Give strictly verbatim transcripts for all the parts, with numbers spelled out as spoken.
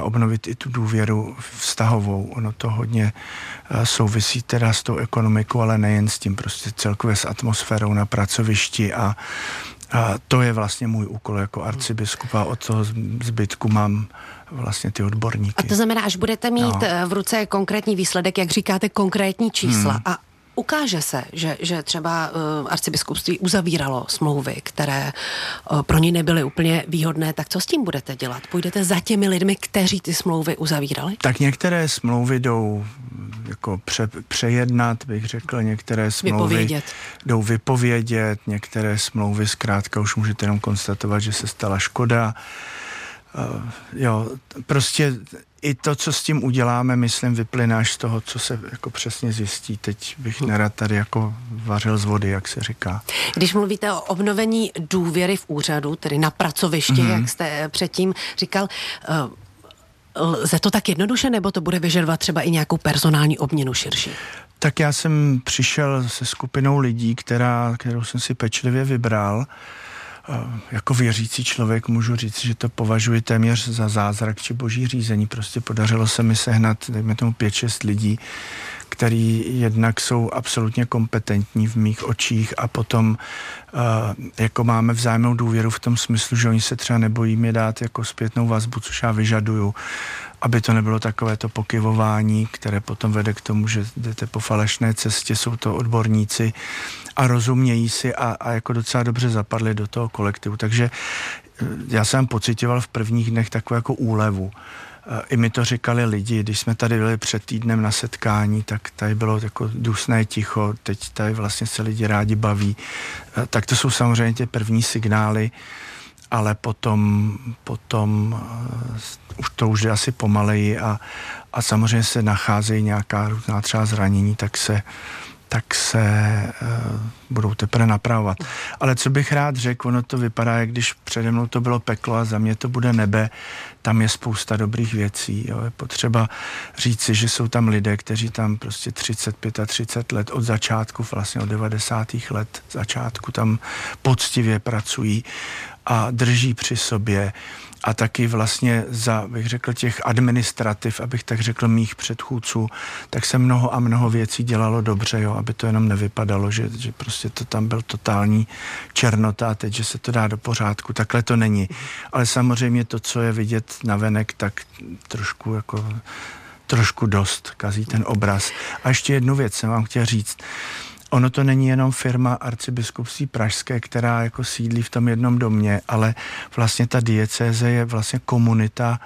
obnovit i tu důvěru vztahovou. Ono to hodně souvisí teda s tou ekonomikou, ale nejen s tím, prostě celkově s atmosférou na pracovišti a A to je vlastně můj úkol jako arcibiskupa, od toho zbytku mám vlastně ty odborníky. A to znamená, až budete mít no. v ruce konkrétní výsledek, jak říkáte, konkrétní čísla hmm. a ukáže se, že, že třeba uh, arcibiskupství uzavíralo smlouvy, které uh, pro ní nebyly úplně výhodné, tak co s tím budete dělat? Půjdete za těmi lidmi, kteří ty smlouvy uzavírali? Tak některé smlouvy jdou jako pře, přejednat, bych řekl, některé smlouvy vypovědět. jdou vypovědět, některé smlouvy zkrátka už můžete jenom konstatovat, že se stala škoda. Uh, jo, prostě i to, co s tím uděláme, myslím, vyplyne až z toho, co se jako přesně zjistí. Teď bych nerad tady jako vařil z vody, jak se říká. Když mluvíte o obnovení důvěry v úřadu, tedy na pracovišti, mm-hmm. jak jste předtím říkal, lze to tak jednoduše, nebo to bude vyžadovat třeba i nějakou personální obměnu širší? Tak já jsem přišel se skupinou lidí, která, kterou jsem si pečlivě vybral. Jako věřící člověk můžu říct, že to považuji téměř za zázrak či boží řízení. Prostě podařilo se mi sehnat, dejme tomu pět šest lidí, který jednak jsou absolutně kompetentní v mých očích a potom uh, jako máme vzájemnou důvěru v tom smyslu, že oni se třeba nebojí mě dát jako zpětnou vazbu, což já vyžaduju, aby to nebylo takové to pokyvování, které potom vede k tomu, že jdete po falešné cestě, jsou to odborníci a rozumějí si a, a jako docela dobře zapadli do toho kolektivu. Takže já jsem pocitoval v prvních dnech takovou jako úlevu. I mi to říkali lidi, když jsme tady byli před týdnem na setkání, tak tady bylo jako dusné ticho, teď tady vlastně se lidi rádi baví. Tak to jsou samozřejmě ty první signály, ale potom, potom uh, už to už jde asi pomaleji a, a samozřejmě se nacházejí nějaká různá třeba zranění, tak se, tak se uh, budou teprve napravovat. Ale co bych rád řekl, ono to vypadá, jak když přede mnou to bylo peklo a za mě to bude nebe, tam je spousta dobrých věcí. Jo. Je potřeba říci, že jsou tam lidé, kteří tam prostě třicet, třicet pět let od začátku, vlastně od devadesátých let začátku tam poctivě pracují a drží při sobě a taky vlastně za, bych řekl, těch administrativ, abych tak řekl, mých předchůdců, tak se mnoho a mnoho věcí dělalo dobře, jo, aby to jenom nevypadalo, že, že prostě to tam byl totální černota a teď, že se to dá do pořádku. Takhle to není. Ale samozřejmě to, co je vidět navenek, tak trošku jako trošku dost kazí ten obraz. A ještě jednu věc jsem vám chtěl říct. Ono to není jenom firma arcibiskupství pražské, která jako sídlí v tom jednom domě, ale vlastně ta diecéze je vlastně komunita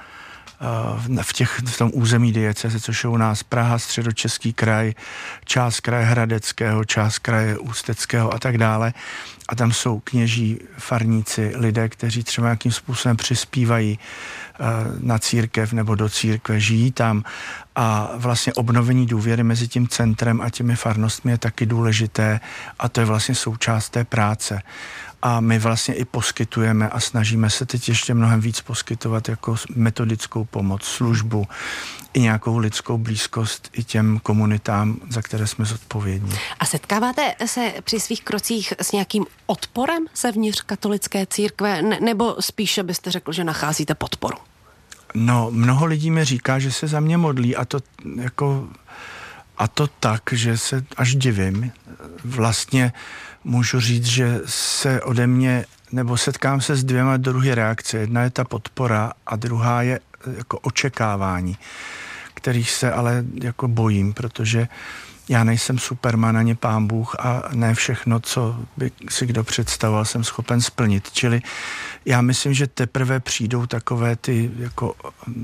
uh, v, těch, v tom území diecéze, což je u nás Praha, Středočeský kraj, část kraje Hradeckého, část kraje Ústeckého a tak dále. A tam jsou kněží, farníci, lidé, kteří třeba nějakým způsobem přispívají uh, na církev nebo do církve, žijí tam. A vlastně obnovení důvěry mezi tím centrem a těmi farnostmi je taky důležité a to je vlastně součást té práce. A my vlastně i poskytujeme a snažíme se teď ještě mnohem víc poskytovat jako metodickou pomoc, službu i nějakou lidskou blízkost i těm komunitám, za které jsme zodpovědní. A setkáváte se při svých krocích s nějakým odporem zevnitř katolické církve, ne- nebo spíše byste řekl, že nacházíte podporu? No, mnoho lidí mi říká, že se za mě modlí a to jako a to tak, že se až divím. Vlastně můžu říct, že se ode mě, nebo setkám se s dvěma druhy reakce. Jedna je ta podpora a druhá je jako očekávání, kterých se ale jako bojím, protože já nejsem Superman ani Pán Bůh a ne všechno, co by si kdo představoval, jsem schopen splnit. Čili já myslím, že teprve přijdou takové ty jako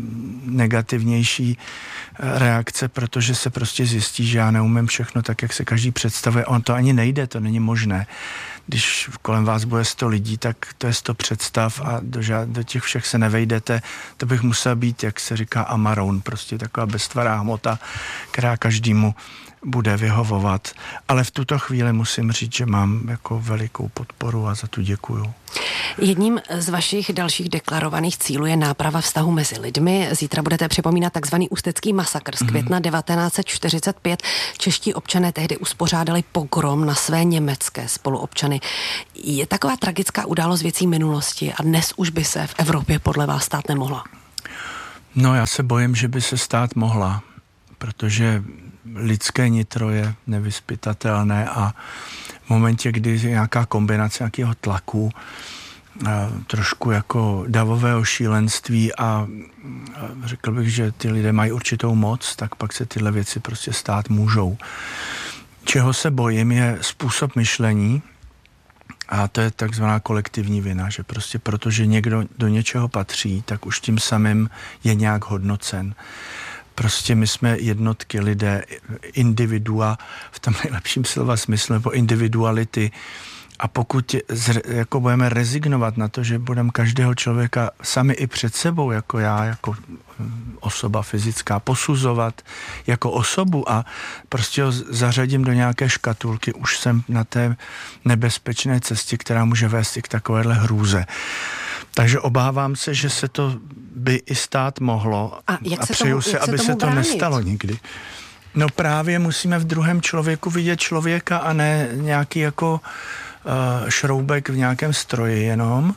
negativnější reakce, protože se prostě zjistí, že já neumím všechno tak, jak se každý představuje. On to ani nejde, to není možné. Když kolem vás bude sto lidí, tak to je sto představ a do, žád, do těch všech se nevejdete. To bych musel být, jak se říká, amaroun, prostě taková beztvará hmota, která každému bude vyhovovat. Ale v tuto chvíli musím říct, že mám jako velikou podporu a za tu děkuju. Jedním z vašich dalších deklarovaných cílů je náprava vztahu mezi lidmi. Zítra budete připomínat takzvaný ústecký masakr z května devatenáct set čtyřicet pět. Čeští občané tehdy uspořádali pogrom na své německé spoluobčany. Je taková tragická událost věcí minulosti a dnes už by se v Evropě podle vás stát nemohla? No já se bojím, že by se stát mohla, protože lidské nitro je nevyzpytatelné a v momentě, kdy je nějaká kombinace nějakého tlaku, trošku jako davového šílenství a řekl bych, že ty lidé mají určitou moc, tak pak se tyhle věci prostě stát můžou. Čeho se bojím je způsob myšlení a to je takzvaná kolektivní vina, že prostě protože někdo do něčeho patří, tak už tím samým je nějak hodnocen. Prostě my jsme jednotky lidé, individua, v tom nejlepším slova smyslu, nebo individuality. A pokud zre, jako budeme rezignovat na to, že budeme každého člověka sami i před sebou, jako já, jako osoba fyzická, posuzovat jako osobu a prostě ho zařadím do nějaké škatulky, už jsem na té nebezpečné cestě, která může vést i k takovéhle hrůze. Takže obávám se, že se to by i stát mohlo a, jak a se přeju tomu, se, jak aby se, se to bránit? nestalo nikdy. No právě musíme v druhém člověku vidět člověka a ne nějaký jako uh, šroubek v nějakém stroji jenom.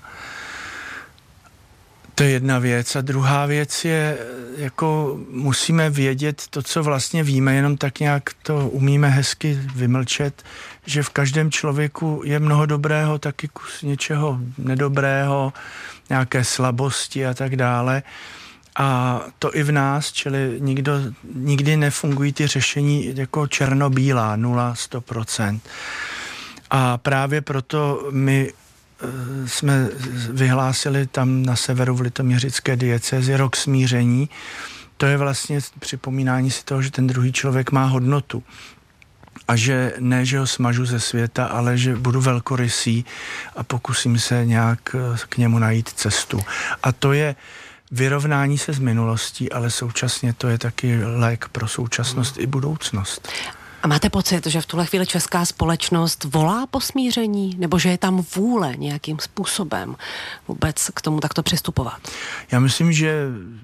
To je jedna věc. A druhá věc je, jako musíme vědět to, co vlastně víme, jenom tak nějak to umíme hezky vymlčet, že v každém člověku je mnoho dobrého, taky kus něčeho nedobrého, nějaké slabosti a tak dále. A to i v nás, čili nikdo, nikdy nefungují ty řešení jako černobílá, nula, sto procent. A právě proto my e, jsme vyhlásili tam na severu v litoměřické diecézi rok smíření. To je vlastně připomínání si toho, že ten druhý člověk má hodnotu. A že ne, že ho smažu ze světa, ale že budu velkorysý a pokusím se nějak k němu najít cestu. A to je vyrovnání se s minulostí, ale současně to je taky lék pro současnost hmm. i budoucnost. A máte pocit, že v tuhle chvíli česká společnost volá po smíření? Nebo že je tam vůle nějakým způsobem vůbec k tomu takto přistupovat? Já myslím, že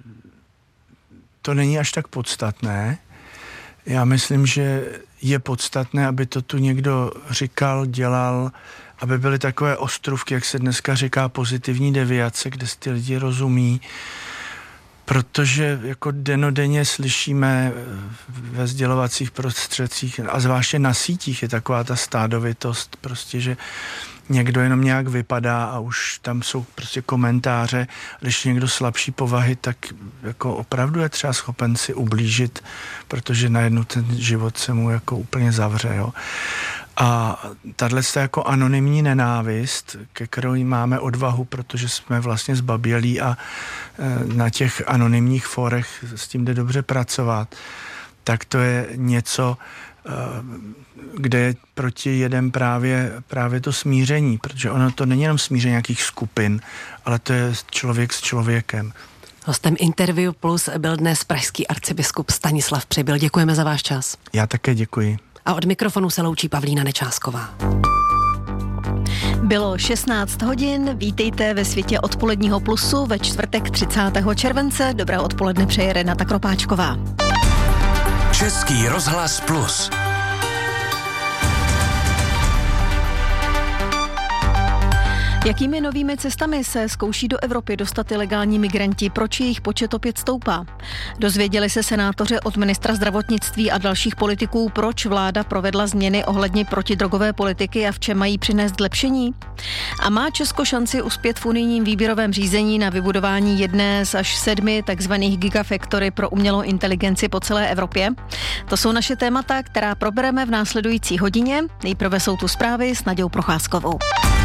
to není až tak podstatné. Já myslím, že je podstatné, aby to tu někdo říkal, dělal, aby byly takové ostrůvky, jak se dneska říká, pozitivní deviace, kde si ty lidi rozumí, protože jako denodenně slyšíme ve sdělovacích prostředcích a zvláště na sítích je taková ta stádovitost, prostě, že někdo jenom nějak vypadá a už tam jsou prostě komentáře, když někdo slabší povahy, tak jako opravdu je třeba schopen si ublížit, protože najednou ten život se mu jako úplně zavře, jo. A tahle jako anonymní nenávist, ke které máme odvahu, protože jsme vlastně zbabělí a na těch anonymních fórech s tím jde dobře pracovat, tak to je něco, kde je proti jedem právě, právě to smíření, protože ono to není jenom smíření nějakých skupin, ale to je člověk s člověkem. Hostem Interview Plus byl dnes pražský arcibiskup Stanislav Přibyl. Děkujeme za váš čas. Já také děkuji. A od mikrofonu se loučí Pavlína Nečásková. Bylo šestnáct hodin, vítejte ve světě odpoledního Plusu ve čtvrtek třicátého července. Dobré odpoledne přeje Renata Kropáčková. Český rozhlas Plus. Jakými novými cestami se zkouší do Evropy dostat ilegální migranti? Proč jejich počet opět stoupá? Dozvěděli se senátoři od ministra zdravotnictví a dalších politiků, proč vláda provedla změny ohledně protidrogové politiky a v čem mají přinést zlepšení? A má Česko šanci uspět v unijním výběrovém řízení na vybudování jedné z až sedmi takzvaných gigafactory pro umělou inteligenci po celé Evropě? To jsou naše témata, která probereme v následující hodině. Nejprve jsou tu zprávy s Nadějou Procházkovou.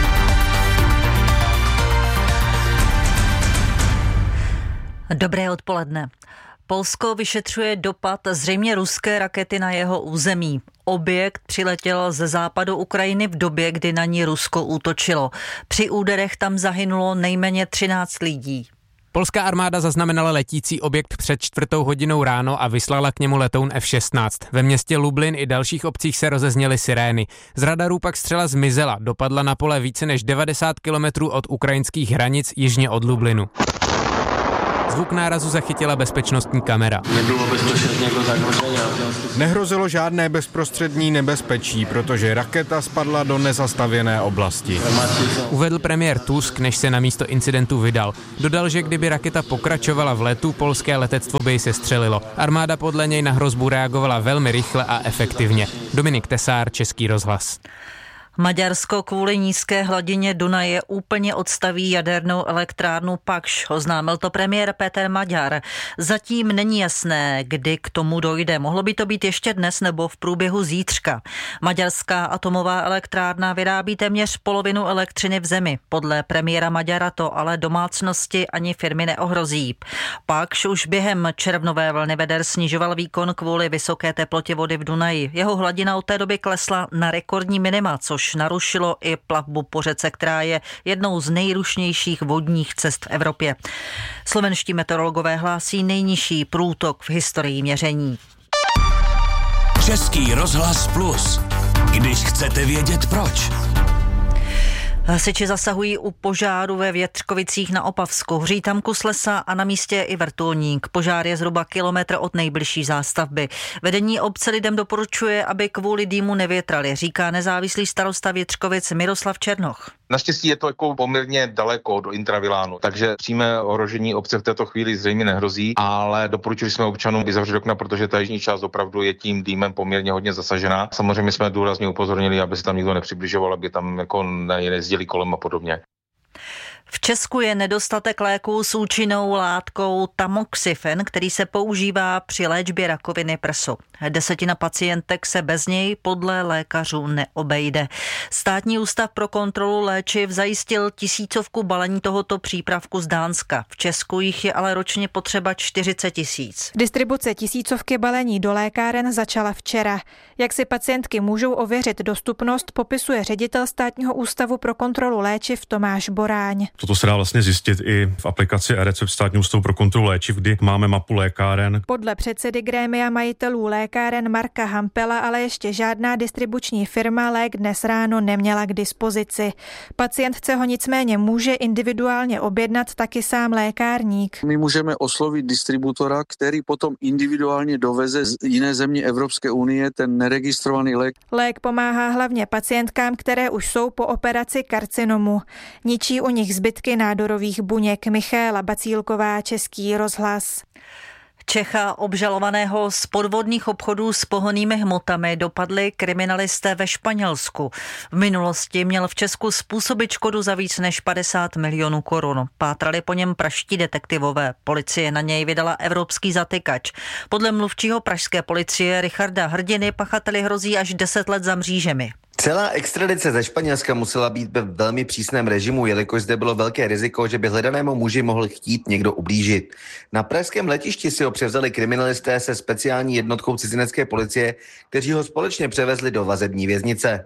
Dobré odpoledne. Polsko vyšetřuje dopad zřejmě ruské rakety na jeho území. Objekt přiletěl ze západu Ukrajiny v době, kdy na ní Rusko útočilo. Při úderech tam zahynulo nejméně třináct lidí. Polská armáda zaznamenala letící objekt před čtvrtou hodinou ráno a vyslala k němu letoun F šestnáct. Ve městě Lublin i dalších obcích se rozezněly sirény. Z radarů pak střela zmizela, dopadla na pole více než devadesát kilometrů od ukrajinských hranic jižně od Lublinu. Zvuk nárazu zachytila bezpečnostní kamera. Nebylo bezprostředně jako zakořeně. Nehrozilo žádné bezprostřední nebezpečí, protože raketa spadla do nezastavěné oblasti. Uvedl premiér Tusk, než se na místo incidentu vydal. Dodal, že kdyby raketa pokračovala v letu, polské letectvo by ji sestřelilo. Armáda podle něj na hrozbu reagovala velmi rychle a efektivně. Dominik Tesár, Český rozhlas. Maďarsko kvůli nízké hladině Dunaje úplně odstaví jadernou elektrárnu Pakš, oznámil to premiér Péter Maďar. Zatím není jasné, kdy k tomu dojde. Mohlo by to být ještě dnes nebo v průběhu zítřka. Maďarská atomová elektrárna vyrábí téměř polovinu elektřiny v zemi. Podle premiéra Maďara to ale domácnosti ani firmy neohrozí. Pakš už během červnové vlny veder snižoval výkon kvůli vysoké teplotě vody v Dunaji. Jeho hladina od té doby klesla na rekordní minima, což narušilo i plavbu po řece, která je jednou z nejrušnějších vodních cest v Evropě. Slovenští meteorologové hlásí nejnižší průtok v historii měření. Český rozhlas Plus. Když chcete vědět proč. Hasiči zasahují u požáru ve Větřkovicích na Opavsku. Hoří tam kus lesa a na místě je i vrtulník. Požár je zhruba kilometr od nejbližší zástavby. Vedení obce lidem doporučuje, aby kvůli dýmu nevětrali, říká nezávislý starosta Větřkovic Miroslav Černoch. Naštěstí je to jako poměrně daleko do intravilánu, takže přímé ohrožení obce v této chvíli zřejmě nehrozí, ale doporučili jsme občanům vyzavřít okna, protože ta jižní část opravdu je tím dýmem poměrně hodně zasažená. Samozřejmě jsme důrazně upozornili, aby se tam nikdo nepřibližoval, aby tam jako nejezdili kolem a podobně. V Česku je nedostatek léků s účinnou látkou tamoxifen, který se používá při léčbě rakoviny prsu. Desetina pacientek se bez něj podle lékařů neobejde. Státní ústav pro kontrolu léčiv zajistil tisícovku balení tohoto přípravku z Dánska. V Česku jich je ale ročně potřeba čtyřicet tisíc. Distribuce tisícovky balení do lékáren začala včera. Jak si pacientky můžou ověřit dostupnost, popisuje ředitel Státního ústavu pro kontrolu léčiv Tomáš Boráň. Toto se dá vlastně zjistit i v aplikaci e-recept Státního ústavu pro kontrolu léčiv, kdy máme mapu lékáren. Podle předsedy grémia majitelů lékáren Marka Hampela ale ještě žádná distribuční firma lék dnes ráno neměla k dispozici. Pacientce ho nicméně může individuálně objednat taky sám lékárník. My můžeme oslovit distributora, který potom individuálně doveze z jiné země Evropské unie ten neregistrovaný lék. Lék pomáhá hlavně pacientkám, které už jsou po operaci karcinomu. Ničí u nich zbytky nádorových buněk. Michaela Bacílková, Český rozhlas. Čecha obžalovaného z podvodných obchodů s pohonnými hmotami dopadli kriminalisté ve Španělsku. V minulosti měl v Česku způsobit škodu za víc než padesát milionů korun. Pátrali po něm pražští detektivové. Policie na něj vydala evropský zatykač. Podle mluvčího pražské policie Richarda Hrdiny pachateli hrozí až deset let za mřížemi. Celá extradice ze Španělska musela být ve velmi přísném režimu, jelikož zde bylo velké riziko, že by hledanému muži mohl chtít někdo ublížit. Na pražském letišti si ho převzali kriminalisté se speciální jednotkou cizinecké policie, kteří ho společně převezli do vazební věznice.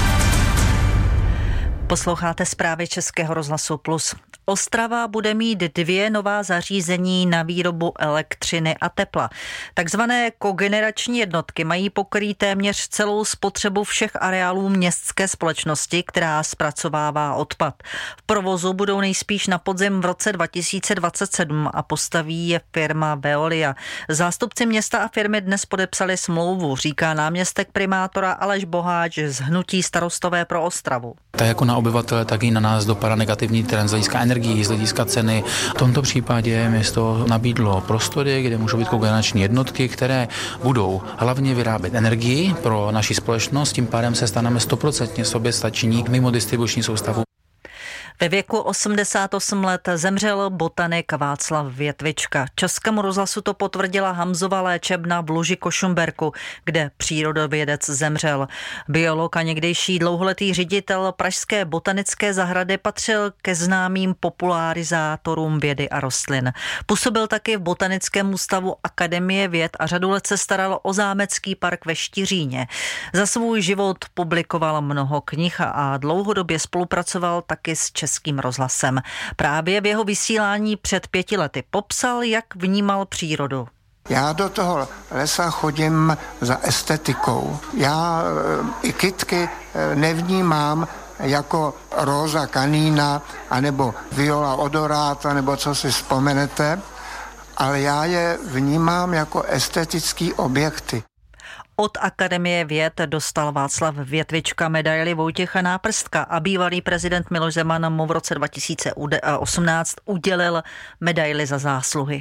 Posloucháte zprávy Českého rozhlasu Plus. Ostrava bude mít dvě nová zařízení na výrobu elektřiny a tepla. Takzvané kogenerační jednotky mají pokrýt téměř celou spotřebu všech areálů městské společnosti, která zpracovává odpad. V provozu budou nejspíš na podzim v roce dva tisíce dvacet sedm a postaví je firma Veolia. Zástupci města a firmy dnes podepsali smlouvu, říká náměstek primátora Aleš Boháč z hnutí Starostové pro Ostravu. Tak jako na obyvatele, tak i na nás dopadá negativní trend z hlediska energií, z hlediska ceny. V tomto případě město nabídlo prostory, kde můžou být kogenerační jednotky, které budou hlavně vyrábět energii pro naši společnost, tím pádem se staneme stoprocentně soběstační mimo distribuční soustavu. Ve věku osmdesát osm let zemřel botanik Václav Větvička. Českému rozhlasu to potvrdila Hamzova léčebna v Luži Košumberku, kde přírodovědec zemřel. Biolog a někdejší dlouholetý ředitel Pražské botanické zahrady patřil ke známým popularizátorům vědy a rostlin. Působil taky v Botanickém ústavu Akademie věd a řadu let se staral o zámecký park ve Štiříně. Za svůj život publikoval mnoho knih a dlouhodobě spolupracoval taky s Českým rozhlasem. Právě v jeho vysílání před pěti lety popsal, jak vnímal přírodu. Já do toho lesa chodím za estetikou. Já i kytky nevnímám jako Rosa Canina anebo Viola odorata, nebo co si vzpomenete, ale já je vnímám jako estetický objekty. Od Akademie věd dostal Václav Větvička medaili Vojtěcha Náprstka a bývalý prezident Miloš Zeman mu v roce dva tisíce osmnáct udělil medaili za zásluhy.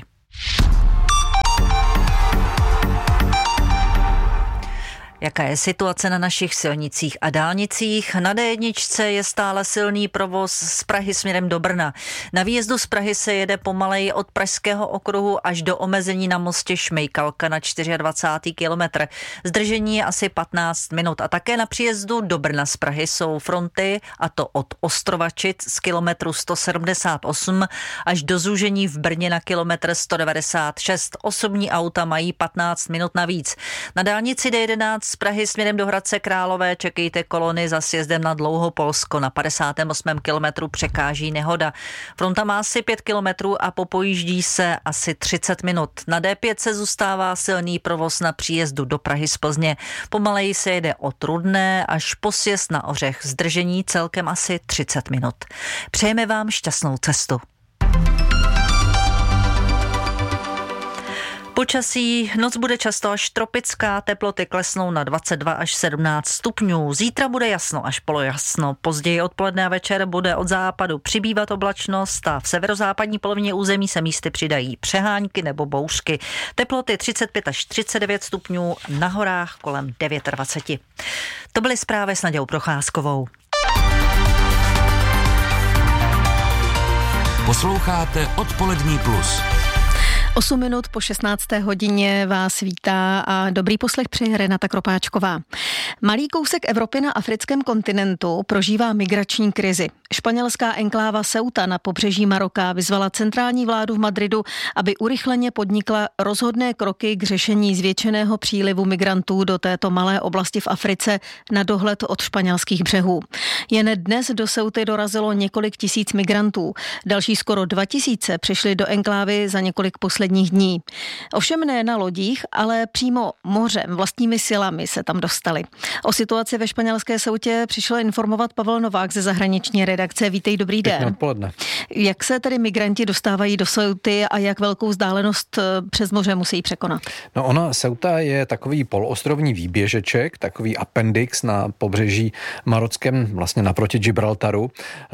Jaká je situace na našich silnicích a dálnicích? Na dé jedna je stále silný provoz z Prahy směrem do Brna. Na výjezdu z Prahy se jede pomaleji od Pražského okruhu až do omezení na mostě Šmejkalka na dvacátý čtvrtý kilometr. Zdržení je asi patnáct minut a také na příjezdu do Brna z Prahy jsou fronty, a to od Ostrovačic z kilometru sto sedmdesát osm až do zúžení v Brně na kilometr sto devadesát šest. Osobní auta mají patnáct minut navíc. Na dálnici dé jedenáct z Prahy směrem do Hradce Králové čekejte kolony za sjezdem na Dlouhopolsko. Na padesátém osmém kilometru překáží nehoda. Fronta má asi pět kilometrů a popojíždí se asi třicet minut. Na dé pět se zůstává silný provoz na příjezdu do Prahy z Plzně. Pomaleji se jede od Rudné až po sjezd na Ořech. Zdržení celkem asi třicet minut. Přejeme vám šťastnou cestu. Počasí, noc bude často až tropická, teploty klesnou na dvacet dva až sedmnáct stupňů. Zítra bude jasno až polojasno. Později odpoledne a večer bude od západu přibývat oblačnost a v severozápadní polovině území se místy přidají přehánky nebo bouřky. Teploty třicet pět až třicet devět stupňů, na horách kolem dvacet devět. To byly zprávy s Nadějou Procházkovou. Posloucháte Odpolední plus. osm minut po šestnácté hodině vás vítá a dobrý poslech přeje Renata Kropáčková. Malý kousek Evropy na africkém kontinentu prožívá migrační krizi. Španělská enkláva Ceuta na pobřeží Maroka vyzvala centrální vládu v Madridu, aby urychleně podnikla rozhodné kroky k řešení zvětšeného přílivu migrantů do této malé oblasti v Africe na dohled od španělských břehů. Jen dnes do Ceuty dorazilo několik tisíc migrantů. Další skoro dva tisíce přišli do enklávy za několik posledních dní. Ovšem ne na lodích, ale přímo mořem, vlastními silami se tam dostali. O situaci ve španělské Ceutě přišel informovat Pavel Novák ze zahraniční redakce. Vítej, dobrý den. Pěkné odpoledne. Jak se tedy migranti dostávají do Ceuty a jak velkou vzdálenost přes moře musí překonat? No ona, Ceuta je takový poloostrovní výběžeček, takový appendix na pobřeží marockém, vlastně naproti Gibraltaru.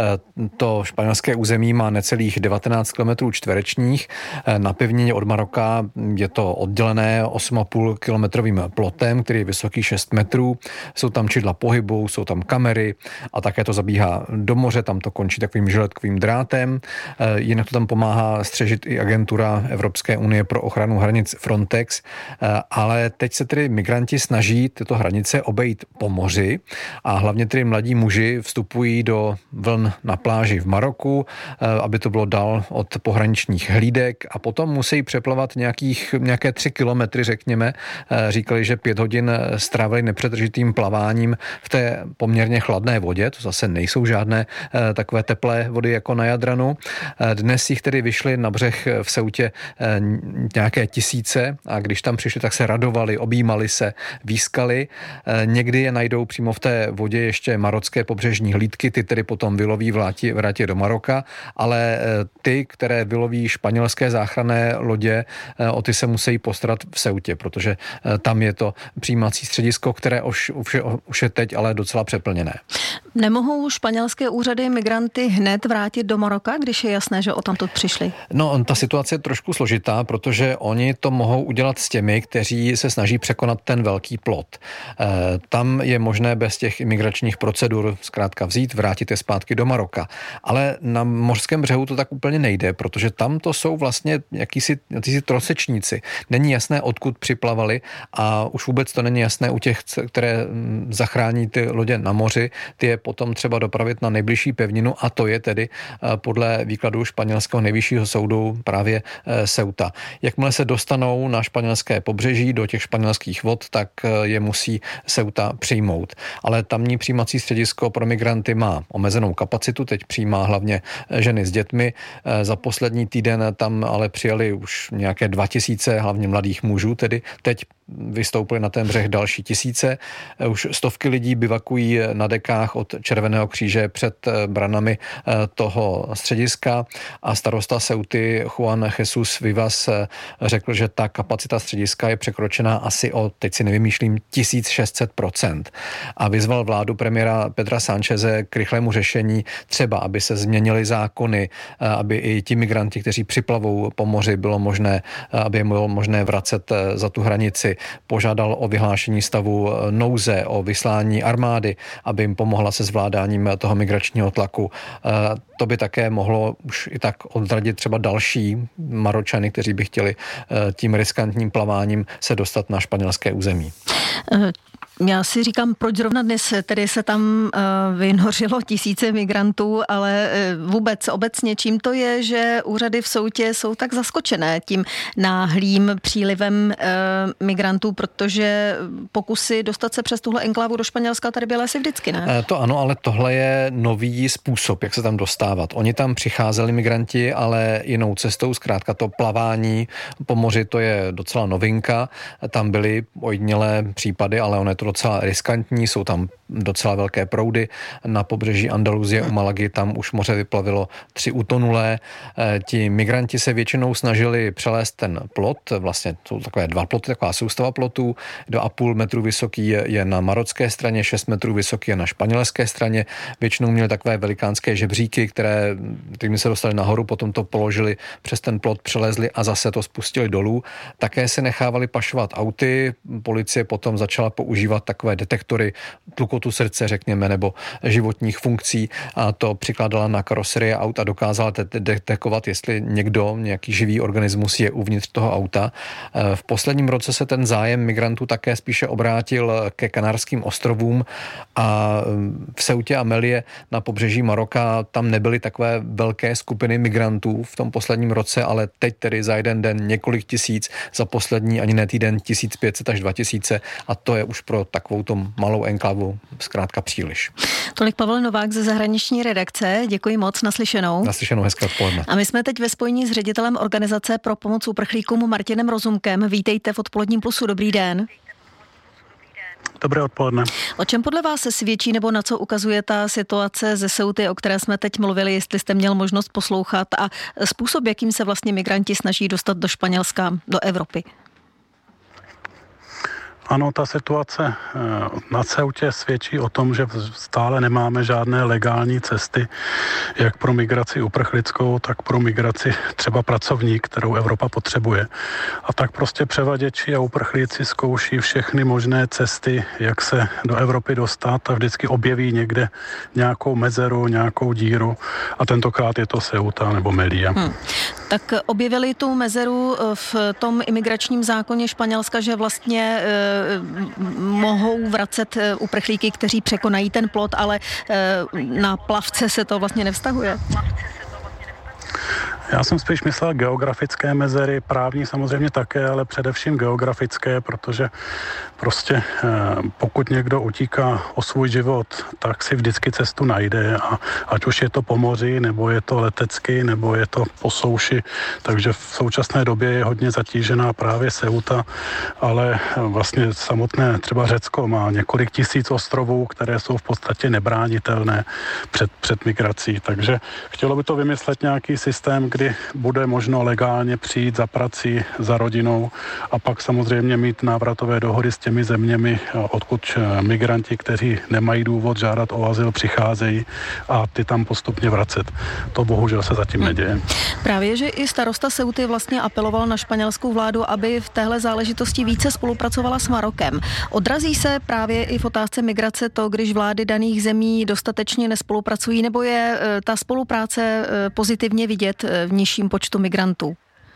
To španělské území má necelých devatenáct kilometrů čtverečních. Na pevnině od Maroka je to oddělené osm a půl kilometrovým plotem, který je vysoký šest metrů. Jsou tam čidla pohybu, jsou tam kamery a také to zabíhá do moře, tam to končí takovým žiletkovým drátem. Jinak to tam pomáhá střežit i agentura Evropské unie pro ochranu hranic Frontex, ale teď se tedy migranti snaží tyto hranice obejít po moři a hlavně tedy mladí muži vstupují do vln na pláži v Maroku, aby to bylo dál od pohraničních hlídek a potom musí přeplavat nějakých, nějaké tři kilometry, řekněme. Říkali, že pět hodin strávili nepřetržitým plaváním v té poměrně chladné vodě, to zase nejsou žádné takové teplé vody jako na Jadranu. Dnes jich tedy vyšli na břeh v Ceutě nějaké tisíce a když tam přišli, tak se radovali, objímali se, výskali. Někdy je najdou přímo v té vodě ještě marocké pobřežní hlídky, ty tedy potom vyloví vrátí, vrátí do Maroka, ale ty, které vyloví španělské záchranné lodě, o ty se musí postarat v Ceutě, protože tam je to přijímací středisko, které už, už, je, už je teď ale docela přeplněné. Nemohou španělské úřady migranty hned vrátit do Maroka, když je jasné, že odtamtud přišli? No, ta situace je trošku složitá, protože oni to mohou udělat s těmi, kteří se snaží překonat ten velký plot. E, tam je možné bez těch imigračních procedur zkrátka vzít, vrátit je zpátky do Maroka. Ale na mořském břehu to tak úplně nejde, protože tam to jsou vlastně jakýsi, jakýsi trosečníci. Není jasné, odkud připlavali a už vůbec to není jasné u těch, které zachrání ty lodě na moři, ty je potom třeba dopravit na nejbližší pevninu a to je tedy podle výkladu španělského nejvyššího soudu právě Ceuta. Jakmile se dostanou na španělské pobřeží do těch španělských vod, tak je musí Ceuta přijmout. Ale tamní přijímací středisko pro migranty má omezenou kapacitu, teď přijímá hlavně ženy s dětmi. Za poslední týden tam ale přijali už nějaké dva tisíce hlavně mladých mužů, tedy teď vystoupily na ten břeh další tisíce. Už stovky lidí bivakují na dekách od Červeného kříže před branami toho střediska a starosta Ceuty Juan Jesus Vivas řekl, že ta kapacita střediska je překročená asi o, teď si nevymýšlím, tisíc šest set procent a vyzval vládu premiéra Pedra Sáncheze k rychlému řešení, třeba aby se změnily zákony, aby i ti migranti, kteří připlavou po moři, bylo možné, aby je bylo možné vracet za tu hranici. Požádal o vyhlášení stavu nouze, o vyslání armády, aby jim pomohla se zvládáním toho migračního tlaku. To by také mohlo už i tak odradit třeba další Maročany, kteří by chtěli tím riskantním plaváním se dostat na španělské území. Já si říkám, proč zrovna dnes tedy se tam uh, vynořilo tisíce migrantů, ale uh, vůbec obecně čím to je, že úřady v Ceutě jsou tak zaskočené tím náhlým přílivem uh, migrantů, protože pokusy dostat se přes tuhle enklavu do Španělska tady byly asi vždycky, ne? Uh, to ano, ale tohle je nový způsob, jak se tam dostávat. Oni tam přicházeli migranti, ale jinou cestou, zkrátka to plavání po moři, to je docela novinka. Tam byly ojedinělé případy, ale ono je to docela riskantní, jsou tam docela velké proudy. Na pobřeží Andaluzie u Malagy tam už moře vyplavilo tři utonulé. Ti migranti se většinou snažili přelézt ten plot, vlastně jsou takové dva ploty, taková soustava plotů, dva a půl metru vysoký je, je na marocké straně, šest metrů vysoký je na španělské straně. Většinou měli takové velikánské žebříky, které, kterými se dostali nahoru, potom to položili přes ten plot, přelezli a zase to spustili dolů. Také se nechávali pašovat auty, policie potom začala používat takové detektory tlukotu srdce, řekněme, nebo životních funkcí a to přikládala na karoserie aut a dokázala detekovat, jestli někdo, nějaký živý organismus je uvnitř toho auta. V posledním roce se ten zájem migrantů také spíše obrátil ke Kanárským ostrovům a v Ceutě a Melille na pobřeží Maroka tam nebyly takové velké skupiny migrantů v tom posledním roce, ale teď tedy za jeden den několik tisíc, za poslední ani ne týden tisíc pět set až dva tisíce a to je už pro takovou tom malou enklavu zkrátka příliš. Tolik Pavel Novák ze zahraniční redakce. Děkuji moc, naslyšenou. Naslyšenou, hezké odpoledne. A my jsme teď ve spojení s ředitelem Organizace pro pomoc uprchlíkům Martinem Rozumkem. Vítejte v Odpoledním plusu. Dobrý den. Dobré odpoledne. O čem podle vás se svědčí nebo na co ukazuje ta situace ze Ceuty, o které jsme teď mluvili, jestli jste měl možnost poslouchat a způsob, jakým se vlastně migranti snaží dostat do Španělska, do Evropy? Ano, ta situace na Ceutě svědčí o tom, že stále nemáme žádné legální cesty, jak pro migraci uprchlickou, tak pro migraci třeba pracovní, kterou Evropa potřebuje. A tak prostě převaděči a uprchlíci zkouší všechny možné cesty, jak se do Evropy dostat a vždycky objeví někde nějakou mezeru, nějakou díru a tentokrát je to Ceuta nebo Melilla. Hmm. Tak objevili tu mezeru v tom imigračním zákoně Španělska, že vlastně e, mohou vracet uprchlíky, kteří překonají ten plot, ale e, na plavce se to vlastně nevztahuje. Já jsem spíš myslel geografické mezery, právní samozřejmě také, ale především geografické, protože prostě pokud někdo utíká o svůj život, tak si vždycky cestu najde a ať už je to po moři, nebo je to letecky, nebo je to po souši, takže v současné době je hodně zatížená právě Ceuta, ale vlastně samotné třeba Řecko má několik tisíc ostrovů, které jsou v podstatě nebránitelné před, před migrací, takže chtělo by to vymyslet nějaký systém, kdy bude možno legálně přijít za prací, za rodinou a pak samozřejmě mít návratové dohody s těmi zeměmi, odkud migranti, kteří nemají důvod žádat o azyl, přicházejí a ty tam postupně vracet. To bohužel se zatím neděje. Právě, že i starosta Ceuty vlastně apeloval na španělskou vládu, aby v téhle záležitosti více spolupracovala s Marokem. Odrazí se právě i v otázce migrace to, když vlády daných zemí dostatečně nespolupracují, nebo je ta spolupráce pozitivně vidět v nižším počtu migrantů?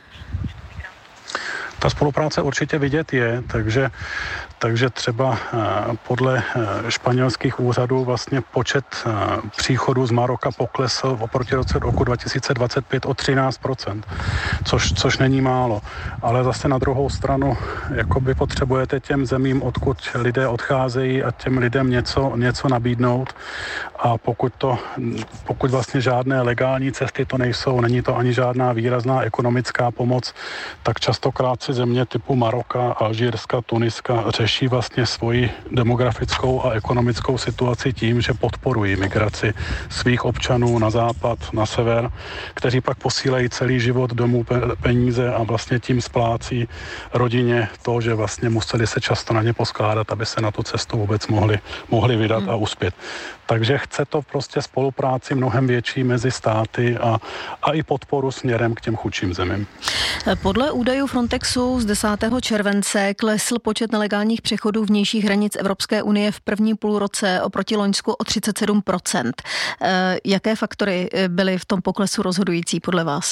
Ta spolupráce určitě vidět je, takže, takže třeba podle španělských úřadů vlastně počet příchodů z Maroka poklesl oproti roce roku dva tisíce dvacet pět o třináct procent, což, což není málo. Ale zase na druhou stranu jakoby potřebujete těm zemím, odkud lidé odcházejí a těm lidem něco, něco nabídnout a pokud to, pokud vlastně žádné legální cesty to nejsou, není to ani žádná výrazná ekonomická pomoc, tak častokrát zástupci země typu Maroka, Alžírska, Tuniska řeší vlastně svoji demografickou a ekonomickou situaci tím, že podporují migraci svých občanů na západ, na sever, kteří pak posílají celý život domů peníze a vlastně tím splácí rodině to, že vlastně museli se často na ně poskládat, aby se na tu cestu vůbec mohli, mohli vydat hmm. a uspět. Takže chce to prostě spolupráci mnohem větší mezi státy a, a i podporu směrem k těm chudším zemím. Podle údajů Frontexu z desátého července klesl počet nelegálních přechodů vnějších hranic Evropské unie v prvním půlroce oproti loňsku o třicet sedm procent. Jaké faktory byly v tom poklesu rozhodující podle vás?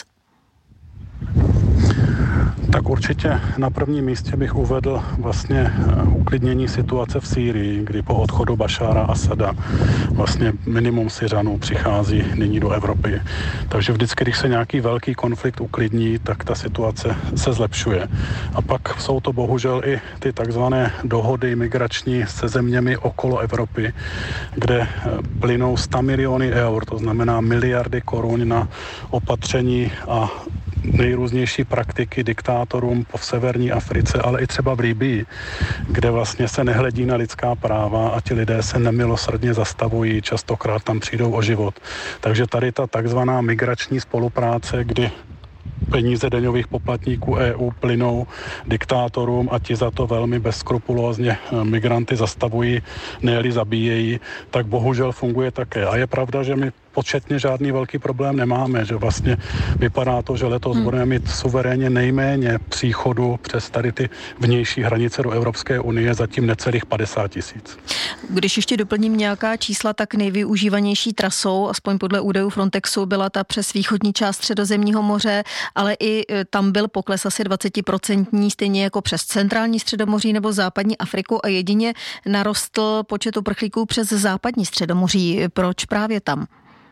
Tak určitě na prvním místě bych uvedl vlastně uklidnění situace v Sýrii, kdy po odchodu Bašára Asada vlastně minimum Syřanů přichází nyní do Evropy. Takže vždycky, když se nějaký velký konflikt uklidní, tak ta situace se zlepšuje. A pak jsou to bohužel i ty takzvané dohody migrační se zeměmi okolo Evropy, kde plynou sto miliony eur, to znamená miliardy korun na opatření a nejrůznější praktiky diktátorům po severní Africe, ale i třeba v Libyi, kde vlastně se nehledí na lidská práva a ti lidé se nemilosrdně zastavují, častokrát tam přijdou o život. Takže tady ta takzvaná migrační spolupráce, kdy peníze daňových poplatníků E U plynou diktátorům a ti za to velmi bezskrupulózně migranty zastavují, ne-li zabíjejí, tak bohužel funguje také. A je pravda, že my početně žádný velký problém nemáme, že vlastně vypadá to, že letos hmm. budeme mít suverénně nejméně příchodu přes tady ty vnější hranice do Evropské unie, zatím necelých padesát tisíc. Když ještě doplním nějaká čísla, tak nejvyužívanější trasou, aspoň podle údajů Frontexu, byla ta přes východní část Středozemního moře, ale i tam byl pokles asi dvacet procent, stejně jako přes centrální Středomoří nebo západní Afriku a jedině narostl počet uprchlíků přes západní Středomoří. Proč právě tam?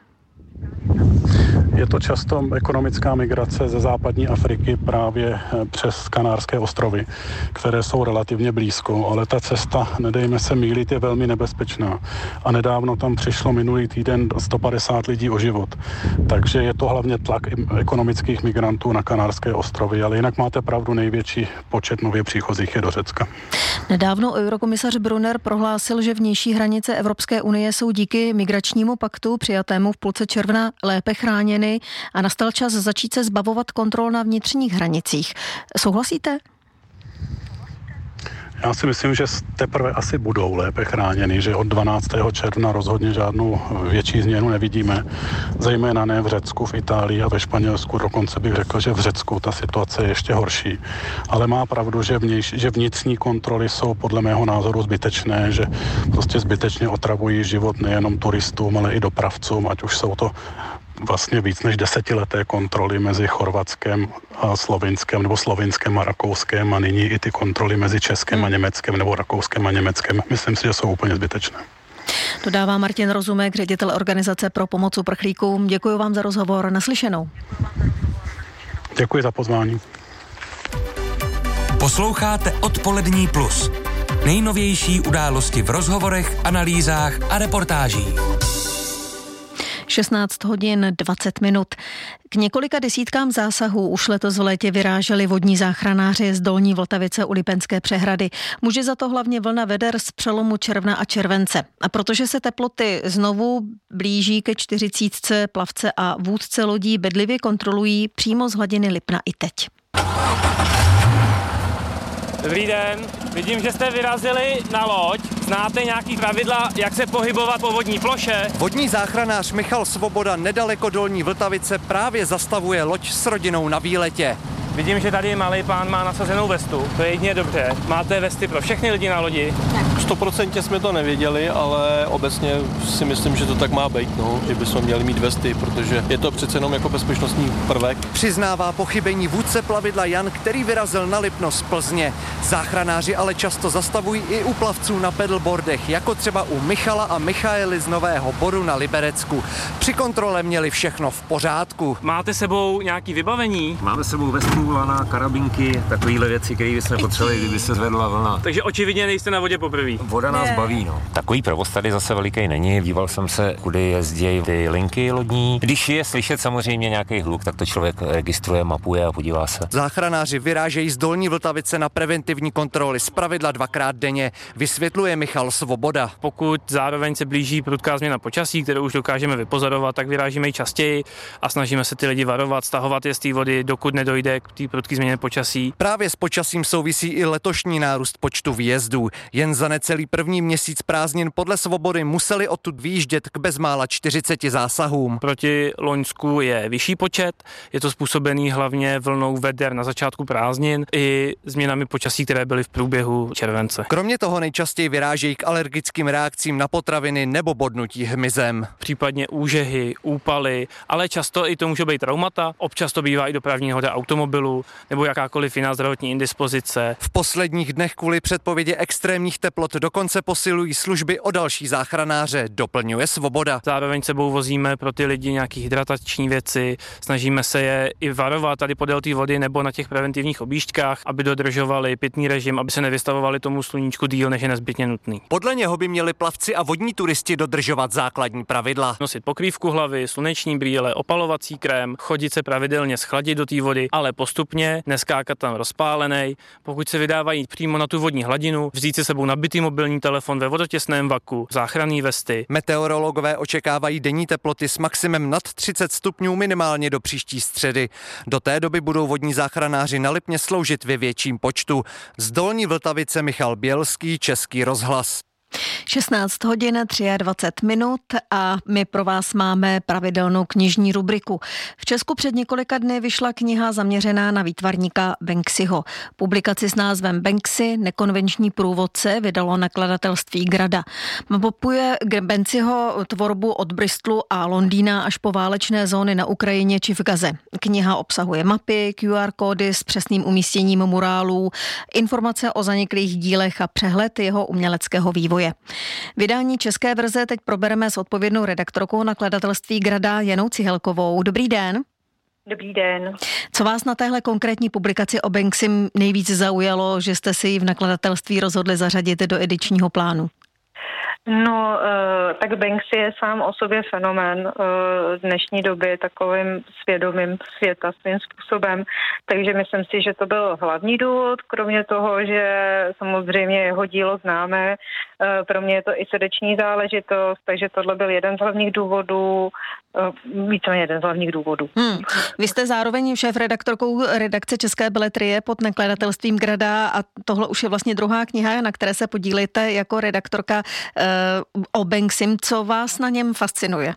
Je to často ekonomická migrace ze západní Afriky právě přes Kanárské ostrovy, které jsou relativně blízko, ale ta cesta, nedejme se mýlit, je velmi nebezpečná. A nedávno tam přišlo minulý týden sto padesát lidí o život. Takže je to hlavně tlak ekonomických migrantů na Kanárské ostrovy, ale jinak máte pravdu, největší počet nově příchozích je do Řecka. Nedávno eurokomisař Brunner prohlásil, že vnější hranice Evropské unie jsou díky migračnímu paktu přijatému v půlce června lépe chráněny a nastal čas začít se zbavovat kontrol na vnitřních hranicích. Souhlasíte? Já si myslím, že teprve asi budou lépe chráněny, že od dvanáctého června rozhodně žádnou větší změnu nevidíme. Zejména ne v Řecku, v Itálii a ve Španělsku. Dokonce bych řekl, že v Řecku ta situace je ještě horší. Ale má pravdu, že, vnější, že vnitřní kontroly jsou podle mého názoru zbytečné, že prostě zbytečně otravují život nejenom turistům, ale i dopravcům, ať už jsou to vlastně víc než desetileté kontroly mezi Chorvatskem a Slovinskem, nebo Slovinskem a Rakouskem a nyní i ty kontroly mezi Českem a Německem nebo Rakouskem a Německem. Myslím si, že jsou úplně zbytečné. Dodává Martin Rozumek, ředitel Organizace pro pomoc uprchlíkům. Děkuji vám za rozhovor. Naslyšenou. Děkuji za pozvání. Posloucháte Odpolední plus. Nejnovější události v rozhovorech, analýzách a reportážích. šestnáct hodin dvacet minut. K několika desítkám zásahů už letos v létě vyráželi vodní záchranáři z Dolní Vltavice u Lipenské přehrady. Může za to hlavně vlna veder z přelomu června a července. A protože se teploty znovu blíží ke čtyřicítce, plavce a vůdce lodí bedlivě kontrolují přímo z hladiny Lipna i teď. Dobrý den, vidím, že jste vyrazili na loď. Znáte nějaký pravidla, jak se pohybovat po vodní ploše? Vodní záchranář Michal Svoboda nedaleko Dolní Vltavice právě zastavuje loď s rodinou na výletě. Vidím, že tady malý pán má nasazenou vestu. To je jedině dobře. Máte vesty pro všechny lidi na lodi? sto procent jsme to nevěděli, ale obecně si myslím, že to tak má být, no, že bychom měli mít vesty, protože je to přece jenom jako bezpečnostní prvek. Přiznává pochybení vůdce plavidla Jan, který vyrazil na Lipno z Plzně. Záchranáři ale často zastavují i u plavců na pedalboardech, jako třeba u Michala a Michaely z Nového Boru na Liberecku. Při kontrole měli všechno v pořádku. Máte sebou nějaký vybavení? Máme sebou vestu pusu, lana, karabinky, takovýhle věci, které bychom potřebovali, kdyby se zvedla vlna. Takže očividně nejste na vodě poprvé. Voda nás ne. baví, no. Takový provoz tady zase veliký není. Díval jsem se, kudy jezdí ty linky lodní. Když je slyšet samozřejmě nějaký hluk, tak to člověk registruje, mapuje a podívá se. Záchranáři vyrážejí z Dolní Vltavice na preventivní kontroly zpravidla dvakrát denně, vysvětluje Michal Svoboda. Pokud zároveň se blíží prudká změna počasí, kterou už dokážeme vypozorovat, tak vyrážíme i častěji a snažíme se ty lidi varovat, stahovat je z té vody, dokud nedojde k té prudké změně počasí. Právě s počasím souvisí i letošní nárůst počtu výjezdů. Jen za necelý první měsíc prázdnin podle Svobody museli odtud vyjíždět k bezmála čtyřiceti zásahům. Proti loňsku je vyšší počet, je to způsobený hlavně vlnou veder na začátku prázdnin i změnami počasí, které byly v průběhu července. Kromě toho nejčastěji vyrážejí k alergickým reakcím na potraviny nebo bodnutí hmyzem. Případně úžehy, úpaly, ale často i to může být traumata, občas to bývá i dopravní nehoda automobilu nebo jakákoliv jiná zdravotní indispozice. V posledních dnech kvůli předpovědi extrémních teplot dokonce posilují služby o další záchranáře, doplňuje Svoboda. Zároveň sebou vozíme pro ty lidi nějaké hydratační věci, snažíme se je i varovat tady podél té vody nebo na těch preventivních objížďkách, aby dodržovali pitný režim, aby se nevystavovali tomu sluníčku díl, než je nezbytně nutný. Podle něho by měli plavci a vodní turisti dodržovat základní pravidla. Nosit pokrývku hlavy, sluneční brýle, opalovací krém, chodit se pravidelně schladit do té vody, ale postupně, neskákat tam rozpálenej. Pokud se vydávají přímo na tu vodní hladinu, vzít si sebou nabitý mobilní telefon ve vodotěsném vaku, záchranné vesty. Meteorologové očekávají denní teploty s maximem nad třicet stupňů minimálně do příští středy. Do té doby budou vodní záchranáři na Lipně sloužit ve větším počtu. Z Dolní Vltavice Michal Bělský, Český rozhlas. šestnáct hodin dvacet tři minut a my pro vás máme pravidelnou knižní rubriku. V Česku před několika dny vyšla kniha zaměřená na výtvarníka Banksyho. Publikaci s názvem Banksy, nekonvenční průvodce, vydalo nakladatelství Grada. Mapuje Banksyho tvorbu od Bristolu a Londýna až po válečné zóny na Ukrajině či v Gaze. Kniha obsahuje mapy, Q R kódy s přesným umístěním murálů, informace o zaniklých dílech a přehled jeho uměleckého vývoje. Vydání české verze teď probereme s odpovědnou redaktorkou nakladatelství Grada Janou Cihelkovou. Dobrý den. Dobrý den. Co vás na téhle konkrétní publikaci o Banksym nejvíc zaujalo, že jste si ji v nakladatelství rozhodli zařadit do edičního plánu? No, tak Banksy je sám o sobě fenomén v dnešní době takovým svědomím světa svým způsobem, takže myslím si, že to byl hlavní důvod, kromě toho, že samozřejmě jeho dílo známe, pro mě je to i srdeční záležitost, takže tohle byl jeden z hlavních důvodů, víceméně jeden z hlavních důvodů. Hmm. Vy jste zároveň šéf-redaktorkou redakce České beletrie pod nakladatelstvím Grada a tohle už je vlastně druhá kniha, na které se podílíte jako redaktorka o Banksym. Co vás na něm fascinuje?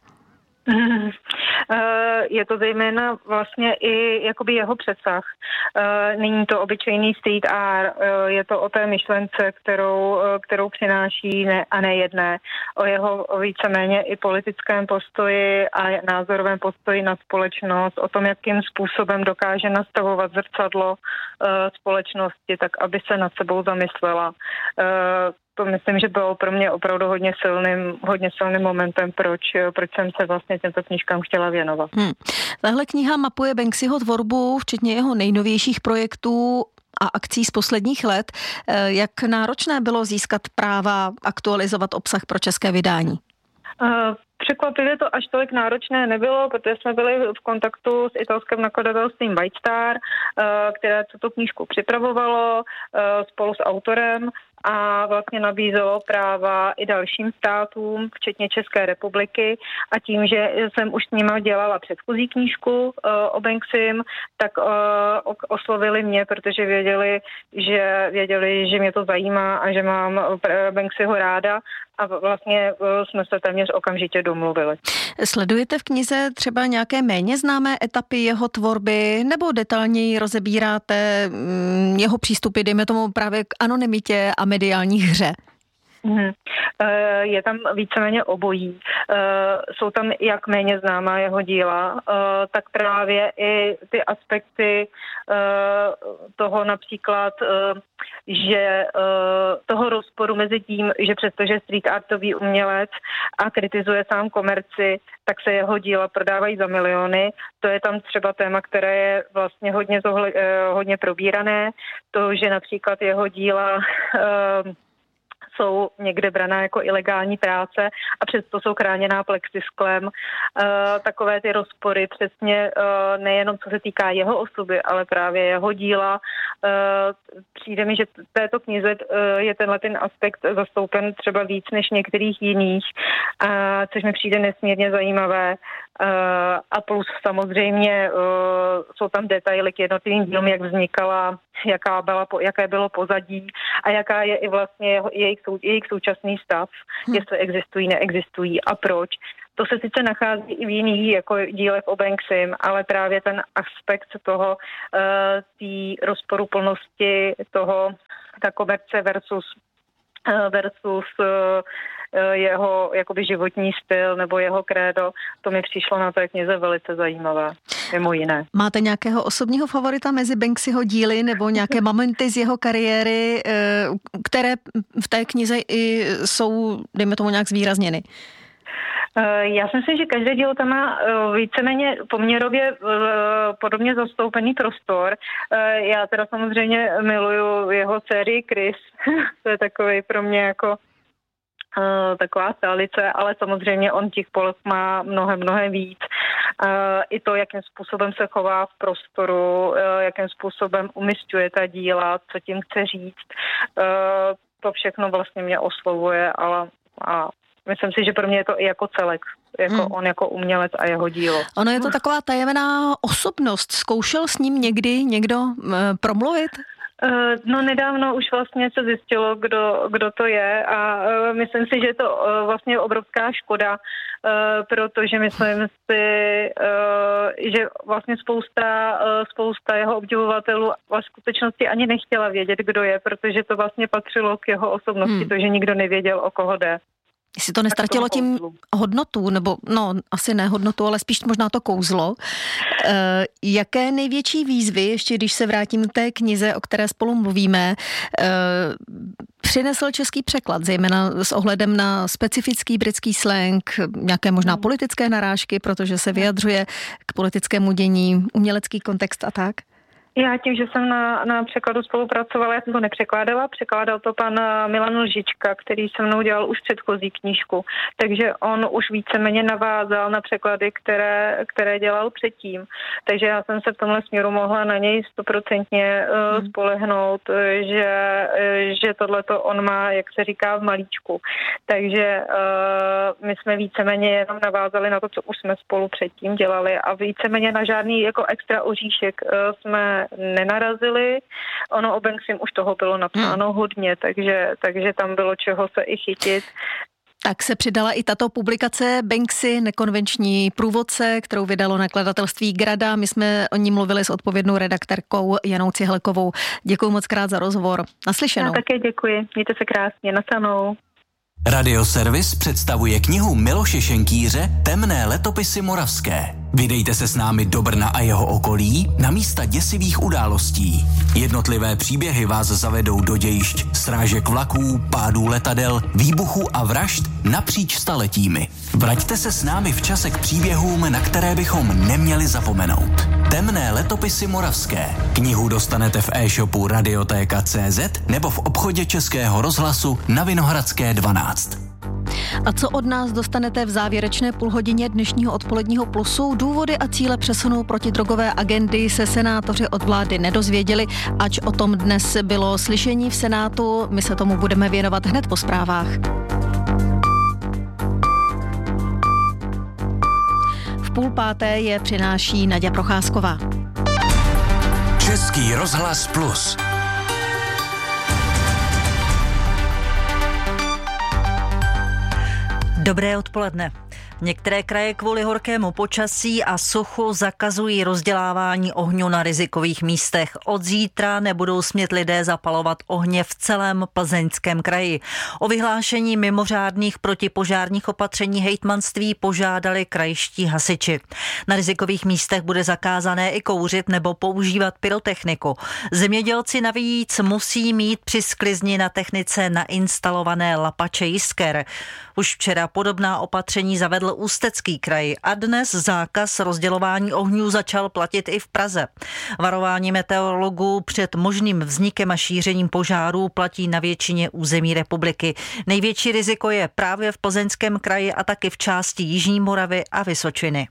Je to zejména vlastně i jakoby jeho přesah. Není to obyčejný street art, je to o té myšlence, kterou, kterou přináší ne, a nejedné, o jeho víceméně i politickém postoji a názorovém postoji na společnost, o tom, jakým způsobem dokáže nastavovat zrcadlo společnosti, tak aby se nad sebou zamyslela. To myslím, že bylo pro mě opravdu hodně silným, hodně silným momentem, proč, proč jsem se vlastně těmto knížkám chtěla věnovat. Hmm. Tahle kniha mapuje Banksyho tvorbu, včetně jeho nejnovějších projektů a akcí z posledních let. Jak náročné bylo získat práva aktualizovat obsah pro české vydání? Uh, Překvapivě to až tolik náročné nebylo, protože jsme byli v kontaktu s italským nakladatelstvím White Star, které tuto knížku připravovalo spolu s autorem a vlastně nabízelo práva i dalším státům, včetně České republiky. A tím, že jsem už s nima dělala předchozí knížku o Banksym, tak oslovili mě, protože věděli, že věděli, že mě to zajímá a že mám Banksyho ráda. A vlastně jsme se téměř okamžitě domluvili. Sledujete v knize třeba nějaké méně známé etapy jeho tvorby nebo detailněji rozebíráte jeho přístupy, dejme tomu právě k anonymitě a mediální hře? Hmm. Je tam víceméně obojí. Jsou tam jak méně známá jeho díla, tak právě i ty aspekty toho například, že toho rozporu mezi tím, že přestože street artový umělec a kritizuje sám komerci, tak se jeho díla prodávají za miliony. To je tam třeba téma, které je vlastně hodně, zohle, hodně probírané. To, že například jeho díla jsou někde braná jako ilegální práce a přesto jsou chráněná plexisklem. Uh, takové ty rozpory přesně uh, nejenom co se týká jeho osoby, ale právě jeho díla. Uh, přijde mi, že v této knize uh, je tenhle ten aspekt zastoupen třeba víc než některých jiných, uh, což mi přijde nesmírně zajímavé. Uh, a plus samozřejmě uh, jsou tam detaily k jednotlivým dílům, jak vznikala, jaká byla, jaké bylo pozadí a jaká je i vlastně jejich, sou, jejich současný stav, hmm. jestli existují, neexistují a proč. To se sice nachází i v jiných jako dílech o Banksim, ale právě ten aspekt toho, uh, té rozporuplnosti toho, ta komerce versus, uh, versus uh, jeho jakoby životní styl nebo jeho krédo, to mi přišlo na té knize velice zajímavé, mimo jiné. Máte nějakého osobního favorita mezi Banksyho díly nebo nějaké momenty z jeho kariéry, které v té knize i jsou, dejme tomu, nějak zvýrazněny? Já si myslím, že každé dílo tam má víceméně poměrově podobně zastoupený prostor. Já teda samozřejmě miluju jeho sérii Chris, to je takový pro mě jako Uh, taková stálice, ale samozřejmě on těch poloh má mnohem, mnohem víc. Uh, I to, jakým způsobem se chová v prostoru, uh, jakým způsobem umisťuje ta díla, co tím chce říct. Uh, to všechno vlastně mě oslovuje, ale a myslím si, že pro mě je to i jako celek. Jako hmm. on jako umělec a jeho dílo. Ono je to taková tajemná osobnost. Zkoušel s ním někdy někdo uh, promluvit? No nedávno už vlastně se zjistilo, kdo, kdo to je a uh, myslím si, že je to uh, vlastně obrovská škoda, uh, protože myslím si, uh, že vlastně spousta, uh, spousta jeho obdivovatelů v skutečnosti ani nechtěla vědět, kdo je, protože to vlastně patřilo k jeho osobnosti, hmm. to, že nikdo nevěděl, o koho jde. Jestli to nestratilo tím hodnotu, nebo no asi ne hodnotu, ale spíš možná to kouzlo. E, jaké největší výzvy, ještě když se vrátím k té knize, o které spolu mluvíme, e, přinesl český překlad, zejména s ohledem na specifický britský slang, nějaké možná politické narážky, protože se vyjadřuje k politickému dění, umělecký kontext a tak? Já tím, že jsem na, na překladu spolupracovala, já jsem to nepřekládala, překládal to pan Milan Lžička, který se mnou dělal už předchozí knížku, takže on už víceméně navázal na překlady, které, které dělal předtím, takže já jsem se v tomhle směru mohla na něj stoprocentně uh, hmm. spolehnout, že, že tohleto on má, jak se říká, v malíčku, takže uh, my jsme víceméně jenom navázali na to, co už jsme spolu předtím dělali a víceméně na žádný jako extra oříšek uh, jsme nenarazili. Ono o Banksim už toho bylo napsáno hmm. hodně, takže, takže tam bylo čeho se i chytit. Tak se přidala i tato publikace Banksy, nekonvenční průvodce, kterou vydalo nakladatelství Grada. My jsme o ní mluvili s odpovědnou redaktorkou Janou Cihlekovou. Děkuji moc krát za rozhovor. Naslyšenou. Já také děkuji. Mějte se krásně. Naslyšenou. Radioservis představuje knihu Miloše Šenkýře Temné letopisy moravské. Vydejte se s námi do Brna a jeho okolí na místa děsivých událostí. Jednotlivé příběhy vás zavedou do dějišť srážek vlaků, pádů letadel, výbuchů a vražd napříč staletími. Vraťte se s námi v čase k příběhům, na které bychom neměli zapomenout. Temné letopisy moravské. Knihu dostanete v e-shopu radiotéka tečka cé zet nebo v obchodě Českého rozhlasu na Vinohradské dvanáct. A co od nás dostanete v závěrečné půlhodině dnešního odpoledního Plusu? Důvody a cíle přesunu protidrogové agendy se senátoři od vlády nedozvěděli, ač o tom dnes bylo slyšení v Senátu. My se tomu budeme věnovat hned po zprávách. V půl páté je přináší Naďa Procházková. Český rozhlas Plus. Dobré odpoledne. Některé kraje kvůli horkému počasí a suchu zakazují rozdělávání ohňů na rizikových místech. Od zítra nebudou smět lidé zapalovat ohně v celém Plzeňském kraji. O vyhlášení mimořádných protipožárních opatření hejtmanství požádali krajští hasiči. Na rizikových místech bude zakázané i kouřit nebo používat pyrotechniku. Zemědělci navíc musí mít při sklizni na technice nainstalované lapače jisker. Už včera podobná opatření zavedl Ústecký kraj a dnes zákaz rozdělování ohňů začal platit i v Praze. Varování meteorologů před možným vznikem a šířením požárů platí na většině území republiky. Největší riziko je právě v Plzeňském kraji a taky v části Jižní Moravy a Vysočiny.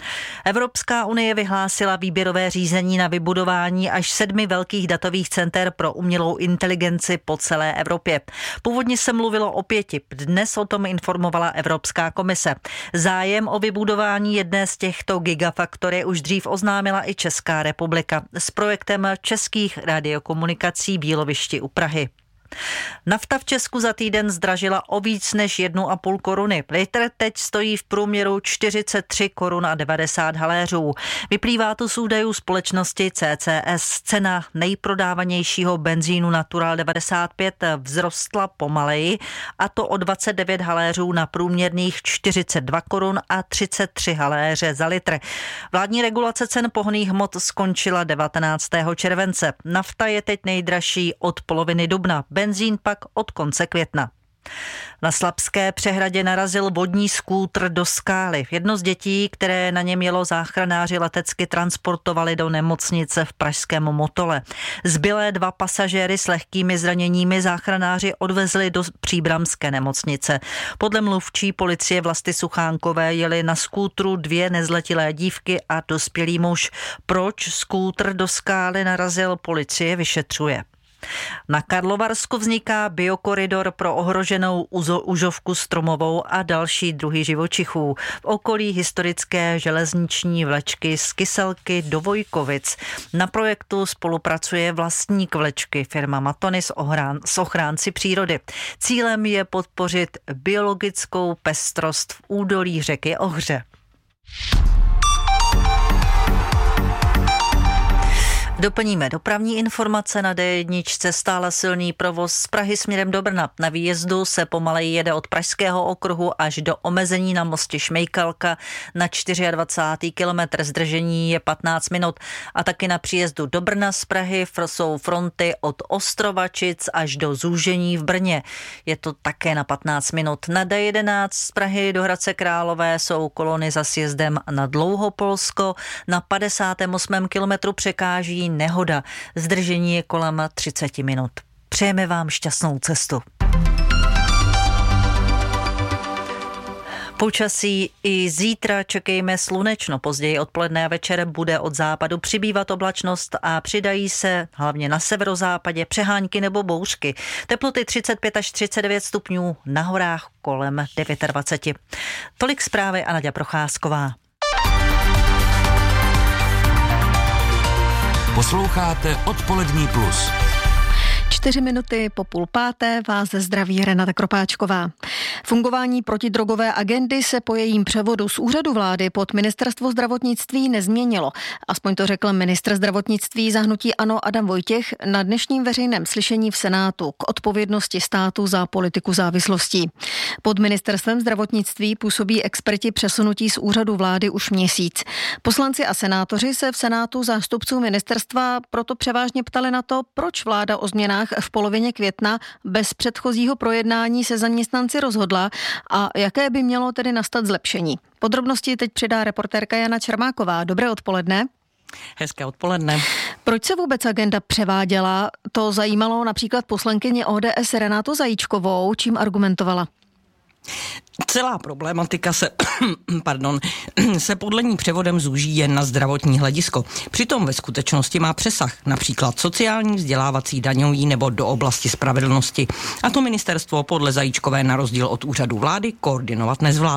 Evropská unie vyhlásila výběrové řízení na vybudování až sedmi velkých datových center pro umělou inteligenci po celé Evropě. Původně se mluvilo o pěti, dnes o tom informovala Evropská komise. Zájem o vybudování jedné z těchto gigafactory už dřív oznámila i Česká republika s projektem českých radiokomunikací Bílovišti u Prahy. Nafta v Česku za týden zdražila o víc než jednu a půl koruny. Litr teď stojí v průměru čtyřicet tři korun a devadesát haléřů. Vyplývá to z údajů společnosti C C S. Cena nejprodávanějšího benzínu Natural devadesát pět vzrostla pomaleji, a to o dvacet devět haléřů na průměrných čtyřicet dva korun a třicet tři haléře za litr. Vládní regulace cen pohonných hmot skončila devatenáctého července. Nafta je teď nejdražší od poloviny dubna. Benzín pak od konce května. Na Slabské přehradě narazil vodní skútr do skály. Jedno z dětí, které na něm jelo, záchranáři letecky transportovali do nemocnice v pražském Motole. Zbylé dva pasažéry s lehkými zraněními záchranáři odvezli do příbramské nemocnice. Podle mluvčí policie Vlasty Suchánkové jeli na skútru dvě nezletilé dívky a dospělý muž. Proč skútr do skály narazil, policie vyšetřuje. Na Karlovarsku vzniká biokoridor pro ohroženou užovku stromovou a další druhy živočichů. V okolí historické železniční vlečky z Kyselky do Vojkovic. Na projektu spolupracuje vlastník vlečky, firma Matonis s ochránci přírody. Cílem je podpořit biologickou pestrost v údolí řeky Ohře. Doplníme dopravní informace. Na dé jedna stále silný provoz z Prahy směrem do Brna. Na výjezdu se pomaleji jede od Pražského okruhu až do omezení na mostě Šmejkalka. Na dvacátý čtvrtý kilometr zdržení je patnáct minut. A taky na příjezdu do Brna z Prahy jsou fronty od Ostrovačic až do Zúžení v Brně. Je to také na patnáct minut. Na dé jedenáct z Prahy do Hradce Králové jsou kolony za sjezdem na Dlouhopolsko. Na padesátém osmém kilometru překáží nehoda. Zdržení je kolem třicet minut. Přejeme vám šťastnou cestu. Počasí i zítra čekejme slunečno. Později odpoledne a večer bude od západu přibývat oblačnost a přidají se hlavně na severozápadě přehánky nebo bouřky. Teploty třicet pět až třicet devět stupňů, na horách kolem dvacet devět. Tolik zprávy a Naďa Procházková. Posloucháte Odpolední plus. Čtyři minuty po půl páté vás zdraví Renata Kropáčková. Fungování protidrogové agendy se po jejím převodu z úřadu vlády pod ministerstvo zdravotnictví nezměnilo. Aspoň to řekl ministr zdravotnictví za hnutí ANO Adam Vojtěch na dnešním veřejném slyšení v Senátu k odpovědnosti státu za politiku závislostí. Pod ministerstvem zdravotnictví působí experti přesunutí z úřadu vlády už měsíc. Poslanci a senátoři se v Senátu zástupců ministerstva proto převážně ptali na to, proč vláda o změnách v polovině května bez předchozího projednání se zaměstnanci rozhodla a jaké by mělo tedy nastat zlepšení. Podrobnosti teď předá reportérka Jana Čermáková. Dobré odpoledne. Hezké odpoledne. Proč se vůbec agenda převáděla? To zajímalo například poslankyni O D S Renátu Zajíčkovou, čím argumentovala. Celá problematika se, pardon, se podle ní převodem zúží jen na zdravotní hledisko. Přitom ve skutečnosti má přesah, například sociální, vzdělávací, daňový nebo do oblasti spravedlnosti. A to ministerstvo podle Zajíčkové na rozdíl od úřadu vlády koordinovat nezvládne.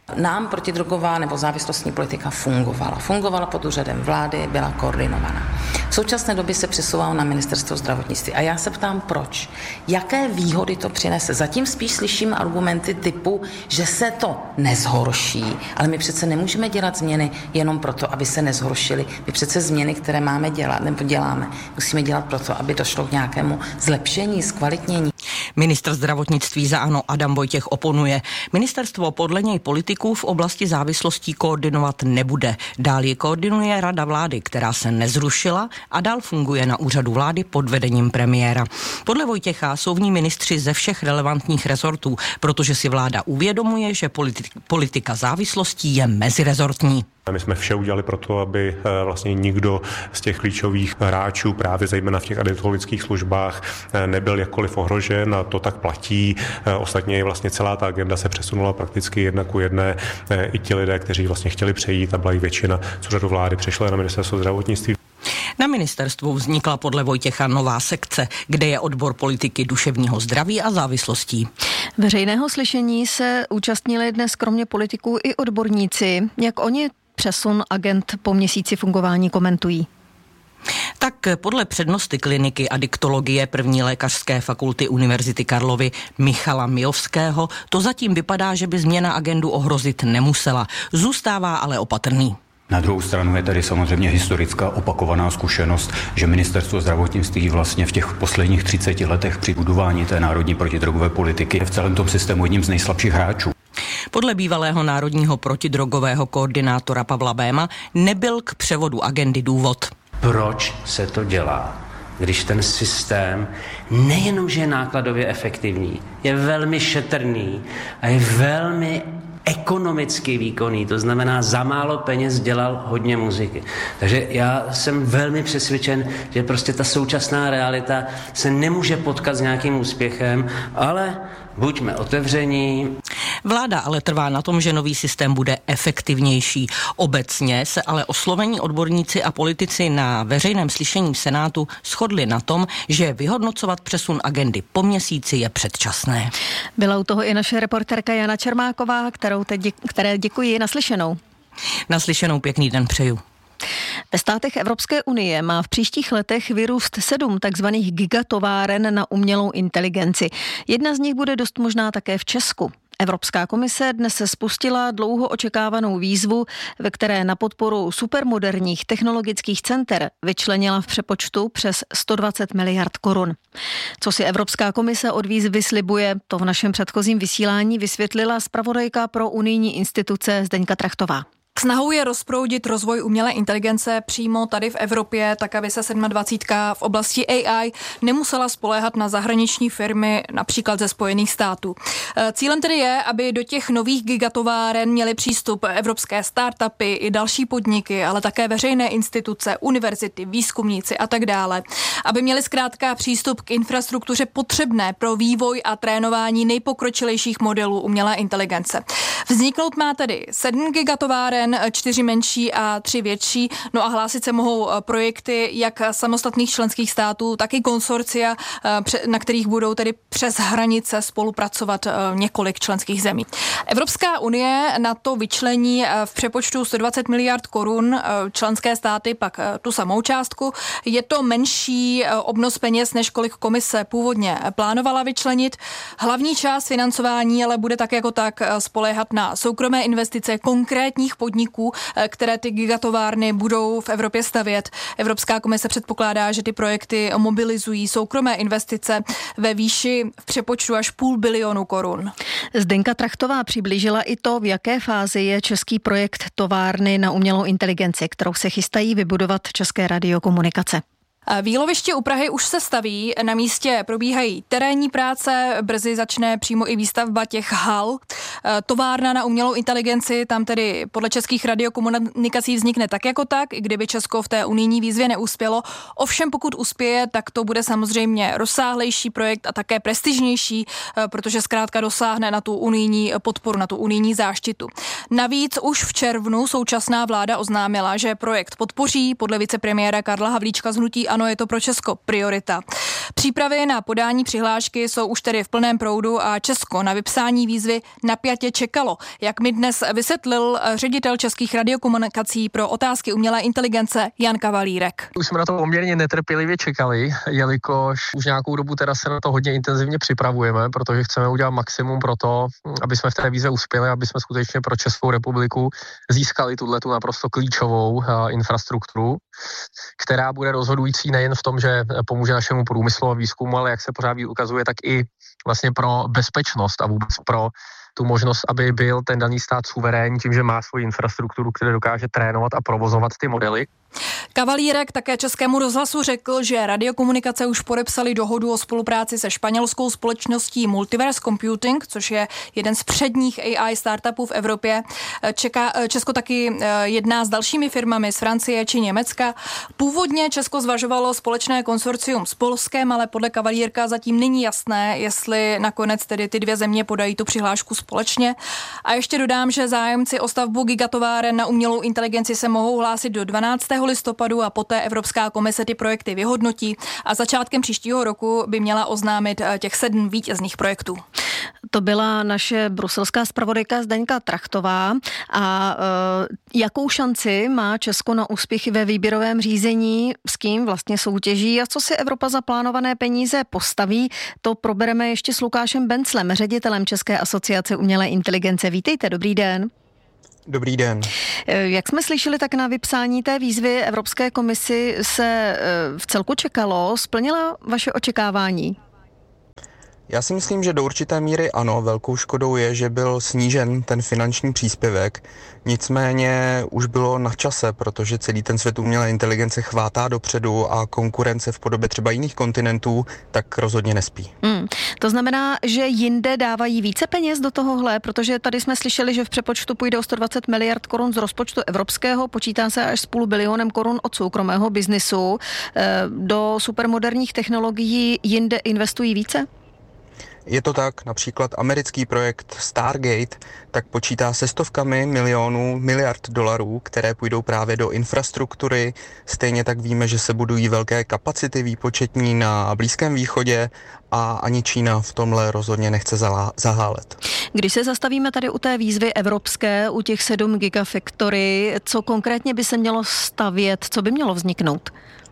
Nám protidrogová nebo závislostní politika fungovala. Fungovala pod úřadem vlády, byla koordinovaná. V současné době se přesouvalo na ministerstvo zdravotnictví. A já se ptám, proč? Jaké výhody to přinese? Zatím spíš slyším argumenty typu, že se to nezhorší, ale my přece nemůžeme dělat změny jenom proto, aby se nezhoršily. My přece změny, které máme dělat, nebo děláme, musíme dělat proto, aby došlo k nějakému zlepšení, zkvalitnění. Ministr zdravotnictví za ANO Adam Vojtěch oponuje. Ministerstvo podle něj politiků v oblasti závislostí koordinovat nebude. Dál ji koordinuje Rada vlády, která se nezrušila a dál funguje na úřadu vlády pod vedením premiéra. Podle Vojtěcha jsou v ní ministři ze všech relevantních rezortů, protože si vláda uvědomuje, že politika závislostí je mezirezortní. My jsme vše udělali pro to, aby vlastně nikdo z těch klíčových hráčů, právě zejména v těch adiktologických službách, nebyl jakkoliv ohrožen a to tak platí. Ostatně vlastně celá ta agenda se přesunula prakticky jedna ku jedné. I ti lidé, kteří vlastně chtěli přejít a byla jich většina z úřadu vlády, přešla na ministerstvo zdravotnictví. Na ministerstvu vznikla podle Vojtěcha nová sekce, kde je odbor politiky duševního zdraví a závislostí. Veřejného slyšení se účastnili dnes kromě politiků i odborníci. Jak oni přesun agend po měsíci fungování komentují? Tak podle přednosty kliniky adiktologie první lékařské fakulty Univerzity Karlovy Michala Mijovského to zatím vypadá, že by změna agendu ohrozit nemusela. Zůstává ale opatrný. Na druhou stranu je tady samozřejmě historická opakovaná zkušenost, že ministerstvo zdravotnictví vlastně v těch posledních třiceti letech při budování té národní protidrogové politiky je v celém tom systému jedním z nejslabších hráčů. Podle bývalého národního protidrogového koordinátora Pavla Béma nebyl k převodu agendy důvod. Proč se to dělá, když ten systém nejenom, že je nákladově efektivní, je velmi šetrný a je velmi ekonomicky výkonný, to znamená za málo peněz dělal hodně muziky. Takže já jsem velmi přesvědčen, že prostě ta současná realita se nemůže potkat s nějakým úspěchem, ale buďme otevření. Vláda ale trvá na tom, že nový systém bude efektivnější. Obecně se ale oslovení odborníci a politici na veřejném slyšení v Senátu shodli na tom, že vyhodnocovat přesun agendy po měsíci je předčasné. Byla u toho i naše reportérka Jana Čermáková, kterou teď dě- které děkuji. Naslyšenou. Naslyšenou, pěkný den přeju. Ve státech Evropské unie má v příštích letech vyrůst sedm takzvaných gigatováren na umělou inteligenci. Jedna z nich bude dost možná také v Česku. Evropská komise dnes se spustila dlouho očekávanou výzvu, ve které na podporu supermoderních technologických center vyčlenila v přepočtu přes sto dvacet miliard korun. Co si Evropská komise od výzvy slibuje, to v našem předchozím vysílání vysvětlila zpravodajka pro unijní instituce Zdeňka Trachtová. Snahou je rozproudit rozvoj umělé inteligence přímo tady v Evropě, tak aby se dvacítka v oblasti A I nemusela spoléhat na zahraniční firmy, například ze Spojených států. Cílem tedy je, aby do těch nových gigatováren měly přístup evropské startupy i další podniky, ale také veřejné instituce, univerzity, výzkumníci a tak dále. Aby měli zkrátka přístup k infrastruktuře potřebné pro vývoj a trénování nejpokročilejších modelů umělé inteligence. Vzniknout má tedy sedm gigatováren, čtyři menší a tři větší. No a hlásit se mohou projekty jak samostatných členských států, tak i konsorcia, na kterých budou tedy přes hranice spolupracovat několik členských zemí. Evropská unie na to vyčlení v přepočtu sto dvacet miliard korun, členské státy pak tu samou částku. Je to menší obnos peněz, než kolik komise původně plánovala vyčlenit. Hlavní část financování ale bude tak jako tak spoléhat na soukromé investice konkrétních podniků, které ty gigatovárny budou v Evropě stavět. Evropská komise předpokládá, že ty projekty mobilizují soukromé investice ve výši v přepočtu až půl bilionu korun. Zdenka Trachtová přiblížila i to, v jaké fázi je český projekt továrny na umělou inteligenci, kterou se chystají vybudovat České radiokomunikace. Výloviště u Prahy už se staví, na místě probíhají terénní práce, brzy začne přímo i výstavba těch hal. Továrna na umělou inteligenci tam tedy podle českých radiokomunikací vznikne tak jako tak, i kdyby Česko v té unijní výzvě neuspělo. Ovšem pokud uspěje, tak to bude samozřejmě rozsáhlejší projekt a také prestižnější, protože zkrátka dosáhne na tu unijní podporu, na tu unijní záštitu. Navíc už v červnu současná vláda oznámila, že projekt podpoří. Podle vicepremiéra Karla Havlíčka z hnutí ano, je to pro Česko priorita. Přípravy na podání přihlášky jsou už tedy v plném proudu a Česko na vypsání výzvy napjatě čekalo. Jak mi dnes vysvětlil ředitel Českých radiokomunikací pro otázky umělé inteligence Jan Kavalírek. Už jsme na to poměrně netrpělivě čekali, jelikož už nějakou dobu teda se na to hodně intenzivně připravujeme, protože chceme udělat maximum pro to, aby jsme v té výzvě uspěli, aby jsme skutečně pro Českou republiku získali tuhletu naprosto klíčovou infrastrukturu, která bude rozhodující nejen v tom, že pomůže našemu průmyslu a výzkumu, ale jak se pořád ukazuje, tak i vlastně pro bezpečnost a vůbec pro tu možnost, aby byl ten daný stát suverénní tím, že má svoji infrastrukturu, která dokáže trénovat a provozovat ty modely. Kavalírek také Českému rozhlasu řekl, že radiokomunikace už podepsali dohodu o spolupráci se španělskou společností Multiverse Computing, což je jeden z předních A I startupů v Evropě. Čeká, Česko taky jedná s dalšími firmami z Francie či Německa. Původně Česko zvažovalo společné konsorcium s Polskem, ale podle Kavalírka zatím není jasné, jestli nakonec tedy ty dvě země podají tu přihlášku společně. A ještě dodám, že zájemci o stavbu gigatováren na umělou inteligenci se mohou hlásit do dvanáctého listopadu a poté Evropská komise ty projekty vyhodnotí a začátkem příštího roku by měla oznámit těch sedm vítězných projektů. To byla naše bruselská zpravodajka Zdeňka Trachtová. A e, jakou šanci má Česko na úspěchy ve výběrovém řízení, s kým vlastně soutěží a co si Evropa za plánované peníze postaví, to probereme ještě s Lukášem Benclem, ředitelem České asociace umělé inteligence. Vítejte, dobrý den. Dobrý den. Jak jsme slyšeli, tak na vypsání té výzvy Evropské komisi se v celku čekalo. Splnila vaše očekávání? Já si myslím, že do určité míry ano. Velkou škodou je, že byl snížen ten finanční příspěvek. Nicméně už bylo na čase, protože celý ten svět umělé inteligence chvátá dopředu a konkurence v podobě třeba jiných kontinentů tak rozhodně nespí. Hmm. To znamená, že jinde dávají více peněz do tohohle, protože tady jsme slyšeli, že v přepočtu půjde o sto dvacet miliard korun z rozpočtu evropského, počítá se až s půl bilionem korun od soukromého biznisu. Do supermoderních technologií jinde investují více? Je to tak, například americký projekt Stargate tak počítá se stovkami milionů, miliard dolarů, které půjdou právě do infrastruktury. Stejně tak víme, že se budují velké kapacity výpočetní na Blízkém východě a ani Čína v tomhle rozhodně nechce zahálet. Když se zastavíme tady u té výzvy evropské, u těch sedm gigafactory, co konkrétně by se mělo stavět, co by mělo vzniknout?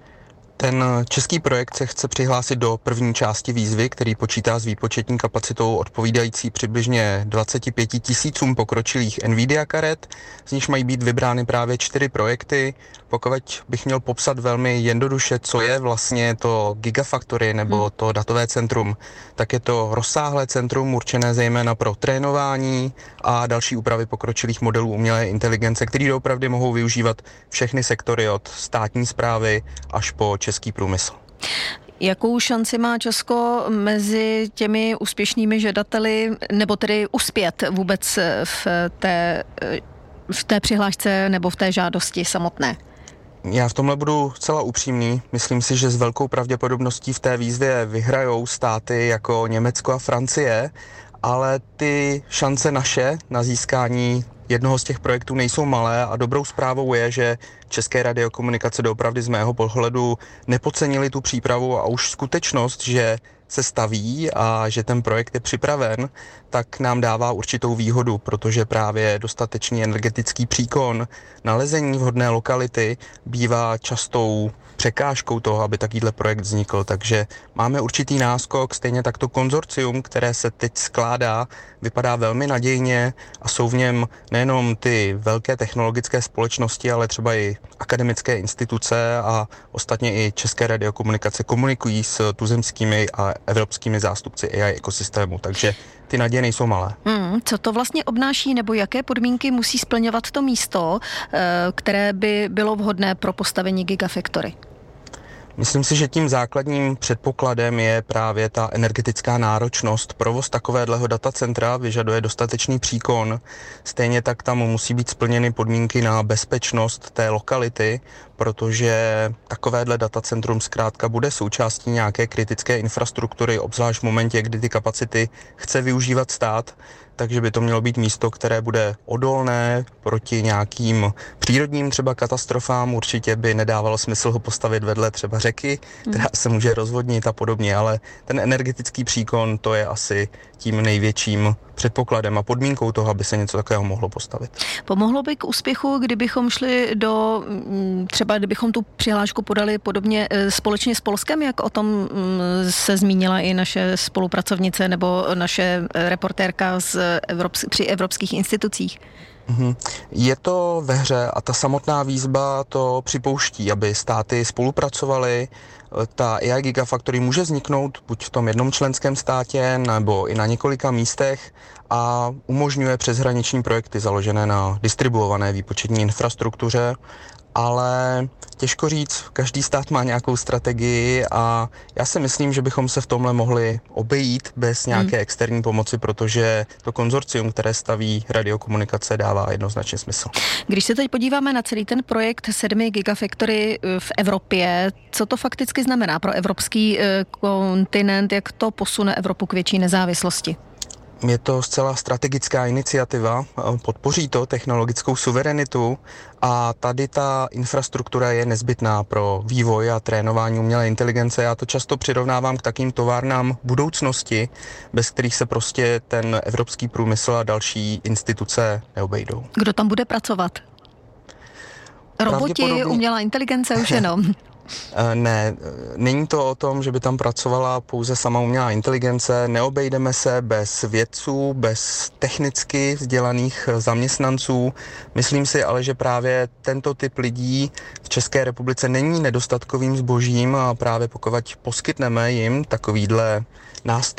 Ten český projekt se chce přihlásit do první části výzvy, který počítá s výpočetní kapacitou odpovídající přibližně dvaceti pěti tisícům pokročilých Nvidia karet, z nichž mají být vybrány právě čtyři projekty. Pokud bych měl popsat velmi jednoduše, co je vlastně to Gigafactory nebo to datové centrum, tak je to rozsáhlé centrum určené zejména pro trénování a další úpravy pokročilých modelů umělé inteligence, které opravdu mohou využívat všechny sektory od státní správy až po český průmysl. Jakou šanci má Česko mezi těmi úspěšnými žadateli, nebo tedy uspět vůbec v té, v té přihlášce nebo v té žádosti samotné? Já v tomhle budu zcela upřímný. Myslím si, že s velkou pravděpodobností v té výzvě vyhrajou státy jako Německo a Francie, ale ty šance naše na získání jednoho z těch projektů nejsou malé a dobrou zprávou je, že České radiokomunikace doopravdy z mého pohledu nepodcenili tu přípravu a už skutečnost, že se staví a že ten projekt je připraven, tak nám dává určitou výhodu, protože právě dostatečný energetický příkon, nalezení vhodné lokality bývá častou překážkou toho, aby takovýhle projekt vznikl. Takže máme určitý náskok, stejně tak to konzorcium, které se teď skládá, vypadá velmi nadějně a jsou v něm nejenom ty velké technologické společnosti, ale třeba i akademické instituce a ostatně i České radiokomunikace komunikují s tuzemskými a evropskými zástupci A I ekosystému, takže ty naděje nejsou malé. Hmm, co to vlastně obnáší, nebo jaké podmínky musí splňovat to místo, které by bylo vhodné pro postavení Gigafactory? Myslím si, že tím základním předpokladem je právě ta energetická náročnost. Provoz takovéhleho datacentra vyžaduje dostatečný příkon. Stejně tak tam musí být splněny podmínky na bezpečnost té lokality, protože takovéhle datacentrum zkrátka bude součástí nějaké kritické infrastruktury, obzvlášť v momentě, kdy ty kapacity chce využívat stát, takže by to mělo být místo, které bude odolné proti nějakým přírodním třeba katastrofám. Určitě by nedávalo smysl ho postavit vedle třeba řeky, která se může rozvodnit a podobně, ale ten energetický příkon, to je asi tím největším předpokladem a podmínkou toho, aby se něco takového mohlo postavit. Pomohlo by k úspěchu, kdybychom šli do, třeba kdybychom tu přihlášku podali podobně společně s Polskem, jak o tom se zmínila i naše spolupracovnice nebo naše reportérka z Evropsk- při evropských institucích? Je to ve hře a ta samotná výzva to připouští, aby státy spolupracovaly. Ta A I Gigafactory může vzniknout buď v tom jednom členském státě nebo i na několika místech a umožňuje přeshraniční projekty založené na distribuované výpočetní infrastruktuře, ale těžko říct, každý stát má nějakou strategii a já si myslím, že bychom se v tomhle mohli obejít bez nějaké hmm. externí pomoci, protože to konzorcium, které staví radiokomunikace, dává jednoznačně smysl. Když se teď podíváme na celý ten projekt sedmi Gigafactory v Evropě, co to fakticky znamená pro evropský kontinent, jak to posune Evropu k větší nezávislosti? Je to zcela strategická iniciativa, podpoří to technologickou suverenitu a tady ta infrastruktura je nezbytná pro vývoj a trénování umělé inteligence. Já to často přirovnávám k takým továrnám budoucnosti, bez kterých se prostě ten evropský průmysl a další instituce neobejdou. Kdo tam bude pracovat? Roboti, umělá inteligence už jenom. Ne, není to o tom, že by tam pracovala pouze sama umělá inteligence, neobejdeme se bez vědců, bez technicky vzdělaných zaměstnanců. Myslím si ale, že právě tento typ lidí v České republice není nedostatkovým zbožím a právě pokud poskytneme jim takovýhle nástroj,